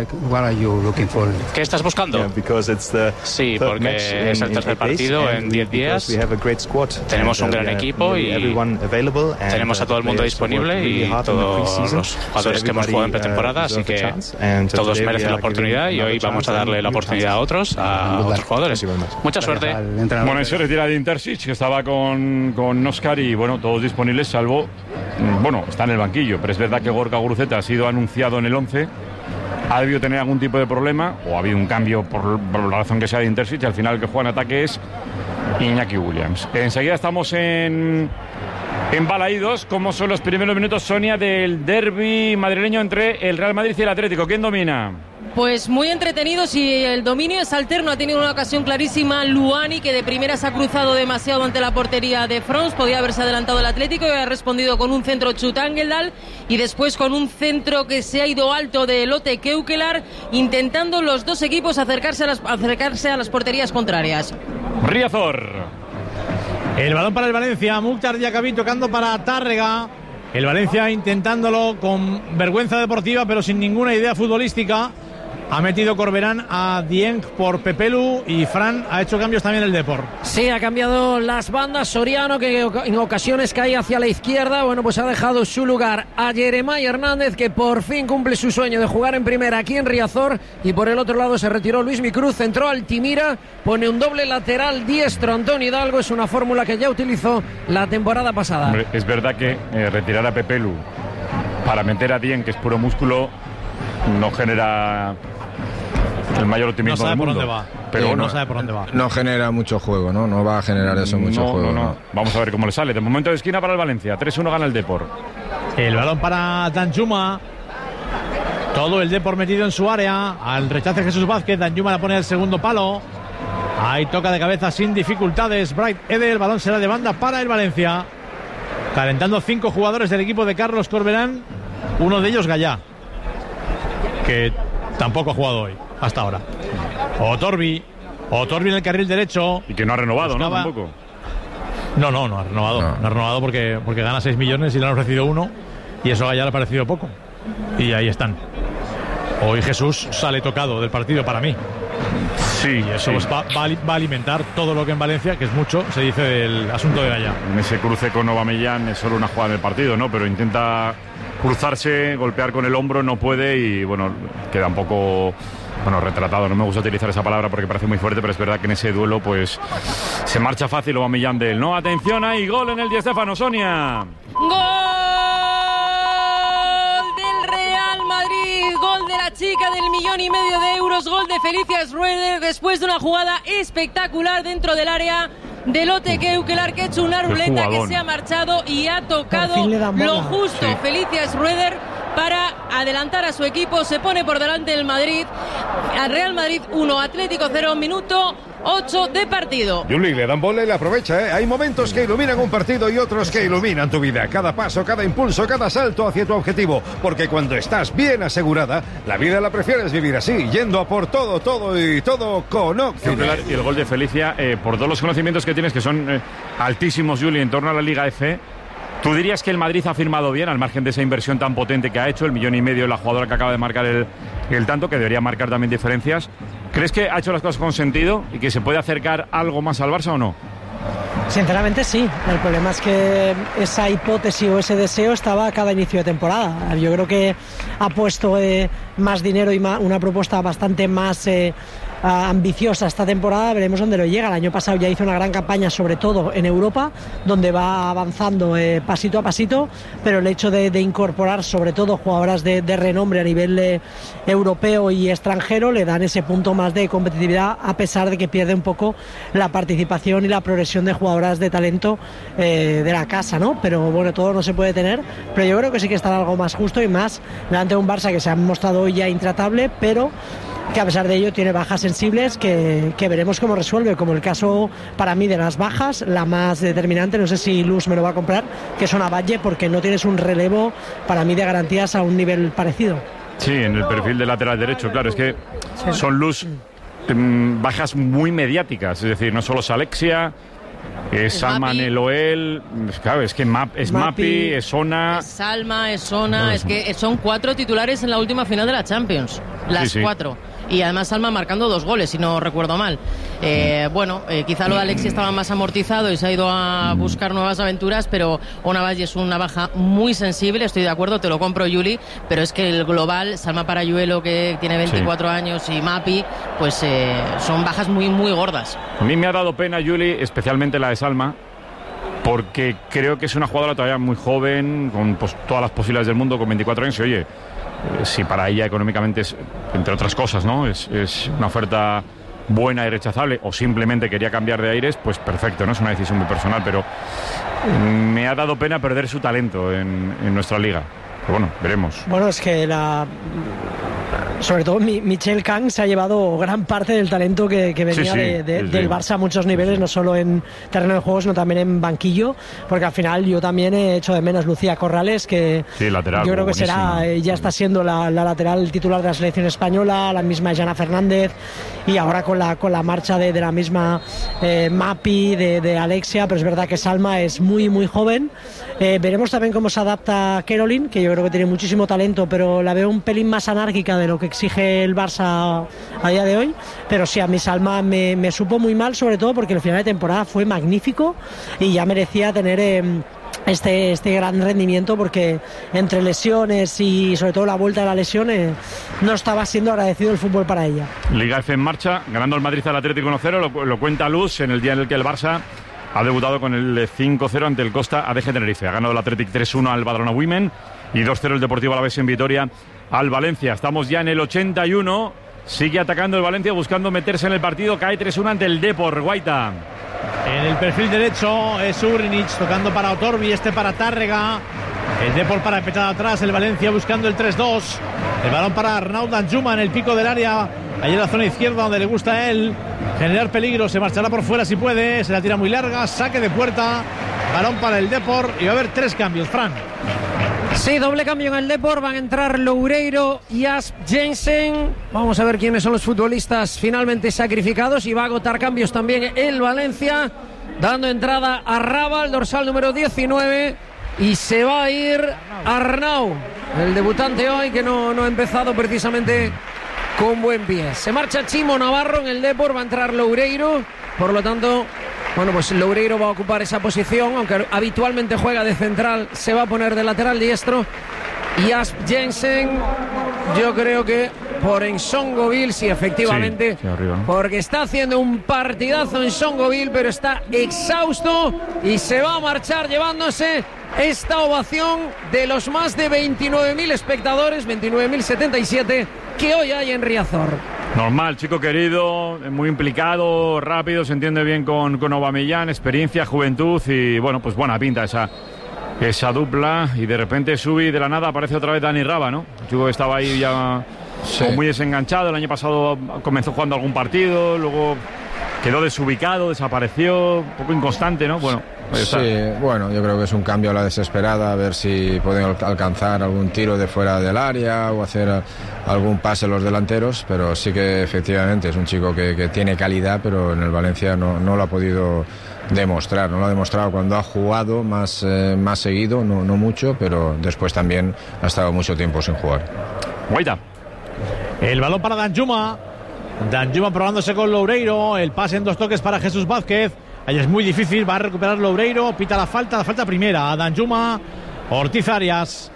¿Qué estás buscando? Sí, porque es el tercer partido en 10 días. Tenemos un gran equipo y Tenemos a todo el mundo disponible y todos los jugadores que hemos jugado en pretemporada, así que todos merecen la oportunidad y hoy vamos a darle la oportunidad a otros jugadores. Mucha suerte. Bueno, se retira de Intersic, que estaba con Oscar y bueno, todos disponibles salvo, bueno, está en el banquillo, pero es verdad que Gorka Guruceta ha sido anunciado en el 11. Ha debido tener algún tipo de problema o ha habido un cambio por la razón que sea de Intersic y al final el que juega en ataque es Iñaki Williams. Enseguida estamos en Balaídos. ¿Cómo son los primeros minutos, Sonia, del derbi madrileño entre el Real Madrid y el Atlético? ¿Quién domina? Pues muy entretenidos y el dominio es alterno. Ha tenido una ocasión clarísima Luani, que de primera se ha cruzado demasiado ante la portería de Frons. Podía haberse adelantado el Atlético y ha respondido con un centro Chutangeldal y después con un centro que se ha ido alto de Lotte Keukelar, intentando los dos equipos acercarse a las porterías contrarias. Riazor. El balón para el Valencia. Mukhtar Diakhaby tocando para Tárrega. El Valencia intentándolo con vergüenza deportiva, pero sin ninguna idea futbolística. Ha metido Corberán a Dieng por Pepelu y Fran ha hecho cambios también el Depor. Sí, ha cambiado las bandas. Soriano, que en ocasiones cae hacia la izquierda, bueno, pues ha dejado su lugar a Jeremai Hernández, que por fin cumple su sueño de jugar en primera aquí en Riazor. Y por el otro lado se retiró Luismi Cruz, entró Altimira, pone un doble lateral diestro Antonio Hidalgo. Es una fórmula que ya utilizó la temporada pasada. Hombre, es verdad que retirar a Pepelu para meter a Dieng, que es puro músculo, no genera el mayor optimismo del mundo. Pero no sabe por dónde va. No genera mucho juego, ¿no? No va a generar eso mucho juego. No. Vamos a ver cómo le sale. De momento de esquina para el Valencia. 3-1 gana el Depor. El balón para Danjuma. Todo el Depor metido en su área. Al rechace Jesús Vázquez. Danjuma la pone al segundo palo. Ahí toca de cabeza sin dificultades Bright Ede. El balón será de banda para el Valencia. Calentando 5 jugadores del equipo de Carlos Corberán. Uno de ellos Gallá, que tampoco ha jugado hoy, hasta ahora. Otorbi en el carril derecho. Y que no ha renovado, ¿no? Tampoco. No ha renovado. No ha renovado porque gana 6 millones y le han ofrecido 1. Y eso a Gallá le ha parecido poco. Y ahí están. Hoy Jesús sale tocado del partido para mí. Sí, y eso va a alimentar todo lo que en Valencia, que es mucho, se dice del asunto de Gallá. En ese cruce con Aubameyang es solo una jugada del partido, ¿no? Pero intenta cruzarse, golpear con el hombro, no puede y, bueno, queda un poco, retratado. No me gusta utilizar esa palabra porque parece muy fuerte, pero es verdad que en ese duelo, pues, se marcha fácil Aubameyang de él, ¿no? Atención, ahí, gol en el Di Stéfano, Sonia. ¡Gol del Real Madrid! Gol de la chica del 1,5 millones de euros, gol de Felicia Schroeder después de una jugada espectacular dentro del área de Lotte Keukelar, que ha hecho una ruleta que se ha marchado y ha tocado lo justo. Sí. Felicia Schroeder para adelantar a su equipo, se pone por delante el Madrid. Al Real Madrid 1, Atlético 0, minuto 8 de partido. Juli, le dan bola y la aprovecha, ¿eh? Hay momentos que iluminan un partido y otros que iluminan tu vida. Cada paso, cada impulso, cada salto hacia tu objetivo. Porque cuando estás bien asegurada, la vida la prefieres vivir así, yendo a por todo con Occidental. Y el gol de Felicia, por todos los conocimientos que tienes, que son altísimos, Juli, en torno a la Liga F. ¿Tú dirías que el Madrid ha firmado bien, al margen de esa inversión tan potente que ha hecho, el 1,5 millones, la jugadora que acaba de marcar el tanto, que debería marcar también diferencias? ¿Crees que ha hecho las cosas con sentido y que se puede acercar algo más al Barça o no? Sinceramente sí. El problema es que esa hipótesis o ese deseo estaba a cada inicio de temporada. Yo creo que ha puesto más dinero y una propuesta bastante más ambiciosa esta temporada. Veremos dónde lo llega. El año pasado ya hizo una gran campaña, sobre todo en Europa, donde va avanzando pasito a pasito, pero el hecho de incorporar sobre todo jugadoras de renombre a nivel europeo y extranjero le dan ese punto más de competitividad, a pesar de que pierde un poco la participación y la progresión de jugadoras de talento de la casa, ¿no? Pero bueno, todo no se puede tener, pero yo creo que sí que estará algo más justo y más delante de un Barça que se ha mostrado hoy ya intratable, pero que a pesar de ello tiene bajas sensibles que veremos cómo resuelve, como el caso para mí de las bajas, la más determinante, no sé si Luz me lo va a comprar, que es una Valle, porque no tienes un relevo para mí de garantías a un nivel parecido. Sí, en el perfil de lateral derecho, claro, es que son Luz bajas muy mediáticas, es decir, no solo es Alexia, es Salma Neloel, claro, es que es Mapi, es Ona. Es Salma, es Ona, es que son 4 titulares en la última final de la Champions, las 4. y además Salma marcando 2 goles, si no recuerdo mal. Quizá lo de Alexi estaba más amortizado y se ha ido a buscar nuevas aventuras, pero una Valle es una baja muy sensible, estoy de acuerdo, te lo compro, Juli, pero es que el global, Salma Parayuelo, que tiene 24 años, y Mapi, pues son bajas muy, muy gordas. A mí me ha dado pena, Juli, especialmente la de Salma, porque creo que es una jugadora todavía muy joven, con todas las posibilidades del mundo, con 24 años, y oye, si para ella económicamente es, entre otras cosas, ¿no? Es una oferta buena y rechazable, o simplemente quería cambiar de aires, pues perfecto, ¿no? Es una decisión muy personal, pero me ha dado pena perder su talento en nuestra liga. Pero bueno, veremos. Bueno, es que sobre todo Michelle Kang se ha llevado gran parte del talento que venía del Barça a muchos niveles, no solo en terreno de juego, sino también en banquillo, porque al final yo también he hecho de menos Lucía Corrales, que lateral, yo creo que ya está siendo la lateral titular de la selección española, la misma Jana Fernández, y ahora con la marcha de la misma Mapi, de Alexia, pero es verdad que Salma es muy, muy joven. Veremos también cómo se adapta Caroline, que yo creo que tiene muchísimo talento, pero la veo un pelín más anárquica de lo que exige el Barça a día de hoy. Pero sí, a mi Salma me supo muy mal, sobre todo porque el final de temporada fue magnífico y ya merecía tener este gran rendimiento, porque entre lesiones y sobre todo la vuelta de la lesión no estaba siendo agradecido el fútbol para ella. Liga F en marcha, ganando el Madrid al Atlético 1-0, lo cuenta Luz en el día en el que el Barça ha debutado con el 5-0 ante el Costa ADG Tenerife. Ha ganado el Athletic 3-1 al Badalona Women y 2-0 el Deportivo Alavés en Vitoria al Valencia. Estamos ya en el 81. Sigue atacando el Valencia, buscando meterse en el partido. Cae 3-1 ante el Depor. Guaita. En el perfil derecho es Urinic tocando para Otorbi, para Tárrega. El Depor para empezar atrás, el Valencia buscando el 3-2. El balón para Arnau Danjuma en el pico del área. Allí en la zona izquierda donde le gusta a él generar peligro. Se marchará por fuera si puede. Se la tira muy larga. Saque de puerta. Balón para el Depor. Y va a haber 3 cambios, Fran. Sí, doble cambio en el Depor. Van a entrar Loureiro y Asp Jensen. Vamos a ver quiénes son los futbolistas finalmente sacrificados. Y va a agotar cambios también el Valencia, dando entrada a Raba, el dorsal número 19. Y se va a ir Arnau, el debutante hoy, que no ha empezado precisamente con buen pie. Se marcha Chimo Navarro en el Depor, va a entrar Loureiro. Por lo tanto, pues Loureiro va a ocupar esa posición, aunque habitualmente juega de central, se va a poner de lateral diestro. Y Asp Jensen, yo creo que por Ensongoville, sí, efectivamente, sí, arriba, ¿no? Porque está haciendo un partidazo Ensongoville, pero está exhausto y se va a marchar llevándose esta ovación de los más de 29.000 espectadores, 29.077 que hoy hay en Riazor. Normal, chico querido, muy implicado, rápido, se entiende bien con Aubameyang, experiencia, juventud y bueno, pues buena pinta esa dupla. Y de repente Subi de la nada aparece otra vez Dani Raba, ¿no? El chico que estaba ahí ya como muy desenganchado. El año pasado comenzó jugando algún partido, luego quedó desubicado, desapareció, un poco inconstante, ¿no? Bueno, sí, bueno, yo creo que es un cambio a la desesperada, a ver si pueden alcanzar algún tiro de fuera del área o hacer algún pase los delanteros, pero sí que efectivamente es un chico que tiene calidad, pero en el Valencia no lo ha podido demostrar, no lo ha demostrado cuando ha jugado más seguido, no mucho, pero después también ha estado mucho tiempo sin jugar. Guaita. El balón para Danjuma probándose con Loureiro, el pase en 2 toques para Jesús Vázquez. Ahí es muy difícil, va a recuperar Loureiro, pita la falta primera a Danjuma. Ortiz Arias.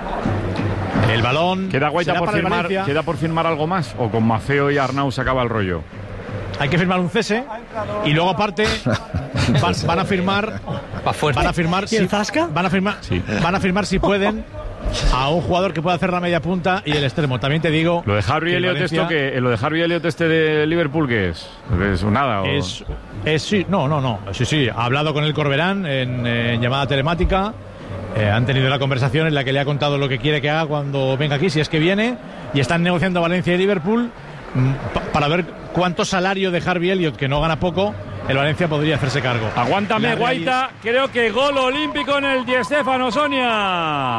El balón queda Guaita por firmar algo más, o con Mafeo y Arnau se acaba el rollo. Hay que firmar un cese y luego aparte van a firmar ¿Y el Zasca? Van a firmar si pueden a un jugador que pueda hacer la media punta y el extremo. También te digo, lo de Harvey Elliott, Valencia, lo de Harvey Elliott de Liverpool, ¿qué es? ¿Es nada? Sí, no. Sí, ha hablado con el Corberán en llamada telemática. Han tenido la conversación en la que le ha contado lo que quiere que haga cuando venga aquí, si es que viene, y están negociando Valencia y Liverpool para ver cuánto salario de Harvey Elliott, que no gana poco, el Valencia podría hacerse cargo. Aguántame, Guaita, creo que gol olímpico en el Di Stéfano, Sonia.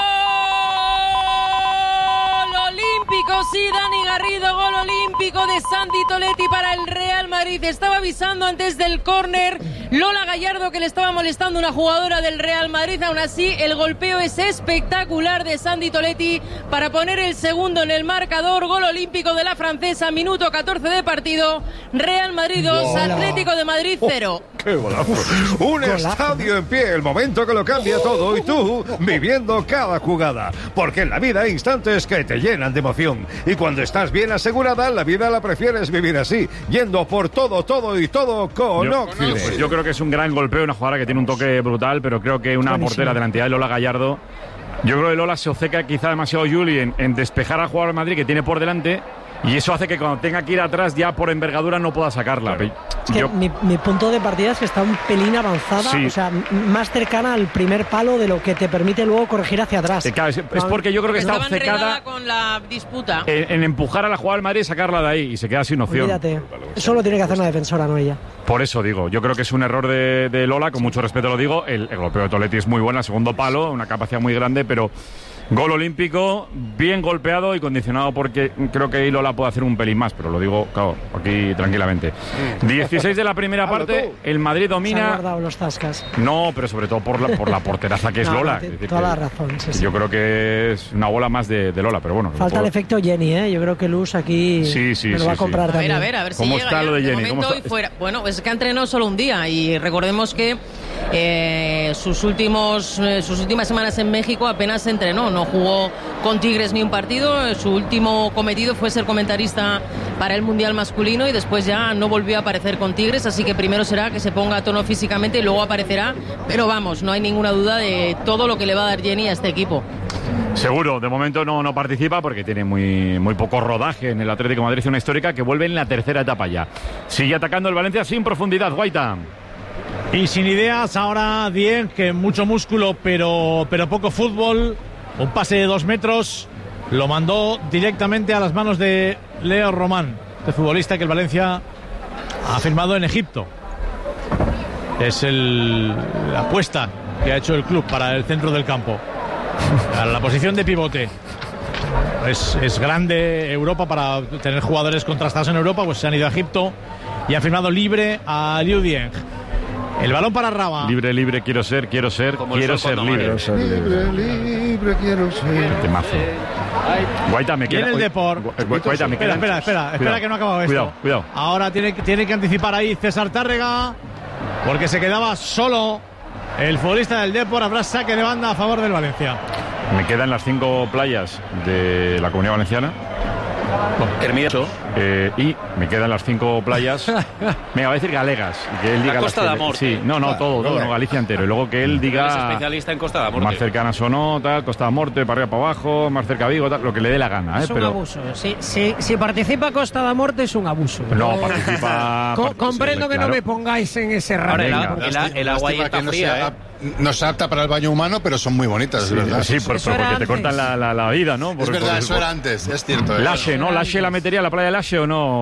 Olímpico, sí, Dani Garrido, gol olímpico de Santi Toletti para el Real Madrid. Estaba avisando antes del córner Lola Gallardo, que le estaba molestando una jugadora del Real Madrid. Aún así, el golpeo es espectacular de Sandy Toletti para poner el segundo en el marcador. Gol olímpico de la francesa, minuto 14 de partido. Real Madrid 2, Atlético de Madrid 0. ¡Qué golazo! Un estadio en pie, el momento que lo cambia todo, y tú viviendo cada jugada. Porque en la vida hay instantes que te llenan de emoción. Y cuando estás bien asegurada, la vida la prefieres vivir así, yendo por todo y todo con Oxide. Yo creo que es un gran golpeo, una jugadora que tiene un toque brutal, pero creo que una portera de la entidad de Lola Gallardo. Yo creo que Lola se obceca quizá demasiado Juli en despejar al jugador de Madrid que tiene por delante, y eso hace que cuando tenga que ir atrás ya por envergadura no pueda sacarla. Es que mi punto de partida es que está un pelín avanzada, o sea, más cercana al primer palo de lo que te permite luego corregir hacia atrás. Claro, es porque yo creo que está obcecada con la disputa en empujar a la jugadora del Madrid y sacarla de ahí, y se queda sin opción. Olvídate. Eso lo tiene que hacer la defensora, no ella. Por eso digo, yo creo que es un error de Lola, con mucho respeto lo digo. El golpeo de Toletti es muy bueno, el segundo palo, una capacidad muy grande, pero gol olímpico, bien golpeado y condicionado, porque creo que Lola puede hacer un pelín más, pero lo digo, claro, aquí tranquilamente. 16 de la primera parte, el Madrid domina. Se han guardado los zascas. No, pero sobre todo por la porteraza que es Lola. Toda la razón. Sí. Yo creo que es una bola más de Lola, pero bueno. Falta el efecto Jenny, ¿eh? Yo creo que Luz aquí me lo va a comprar también. A ver si ¿Cómo llega está lo de Jenny? ¿Cómo está? Fuera. Bueno, es que ha entrenado solo un día, y recordemos que sus últimas semanas en México apenas entrenó, no jugó con Tigres ni un partido. Su último cometido fue ser comentarista para el Mundial masculino, y después ya no volvió a aparecer con Tigres, así que primero será que se ponga a tono físicamente y luego aparecerá, pero vamos, no hay ninguna duda de todo lo que le va a dar Jenny a este equipo. Seguro, de momento no participa porque tiene muy poco rodaje en el Atlético de Madrid, una histórica que vuelve en la tercera etapa ya. Sigue atacando el Valencia sin profundidad, Guaita. Y sin ideas ahora Dieng, que mucho músculo pero poco fútbol. Un pase de 2 metros lo mandó directamente a las manos de Leo Román, este futbolista que el Valencia ha firmado en Egipto. Es la apuesta que ha hecho el club para el centro del campo, a la posición de pivote. Es grande Europa para tener jugadores contrastados en Europa, pues se han ido a Egipto y han firmado libre a Liu Dieng. El balón para Raba. Libre, quiero ser libre. Quiero ser libre, quiero ser. Temazo. Guaita, me queda. Viene el Depor. Guaita, me queda. Espera que no ha acabado esto. Cuidado. Ahora tiene que anticipar ahí César Tárrega, porque se quedaba solo el futbolista del Depor. Habrá saque de banda a favor del Valencia. Me quedan las 5 playas de la Comunidad Valenciana. Hermida. Y me quedan las 5 playas. Venga, va a decir galegas. Que él diga la Costa de Morte. Sí, todo, Galicia entero. Y luego que él diga. Es especialista en Costa de Morte. Más cercanas o no, tal, Costa de Morte, para arriba, para abajo, más cerca Vigo, tal, lo que le dé la gana. Es un abuso. Si participa Costa de Morte es un abuso. No, participa. Comprendo que no me pongáis en ese rango. El agua ahí está fría, No se adapta para el baño humano, pero son muy bonitas, es verdad. Sí, porque te cortan la vida, ¿no? Es verdad, eso era antes, es cierto. Lashe, ¿no? ¿Lashe la metería a la playa de Lashe o no?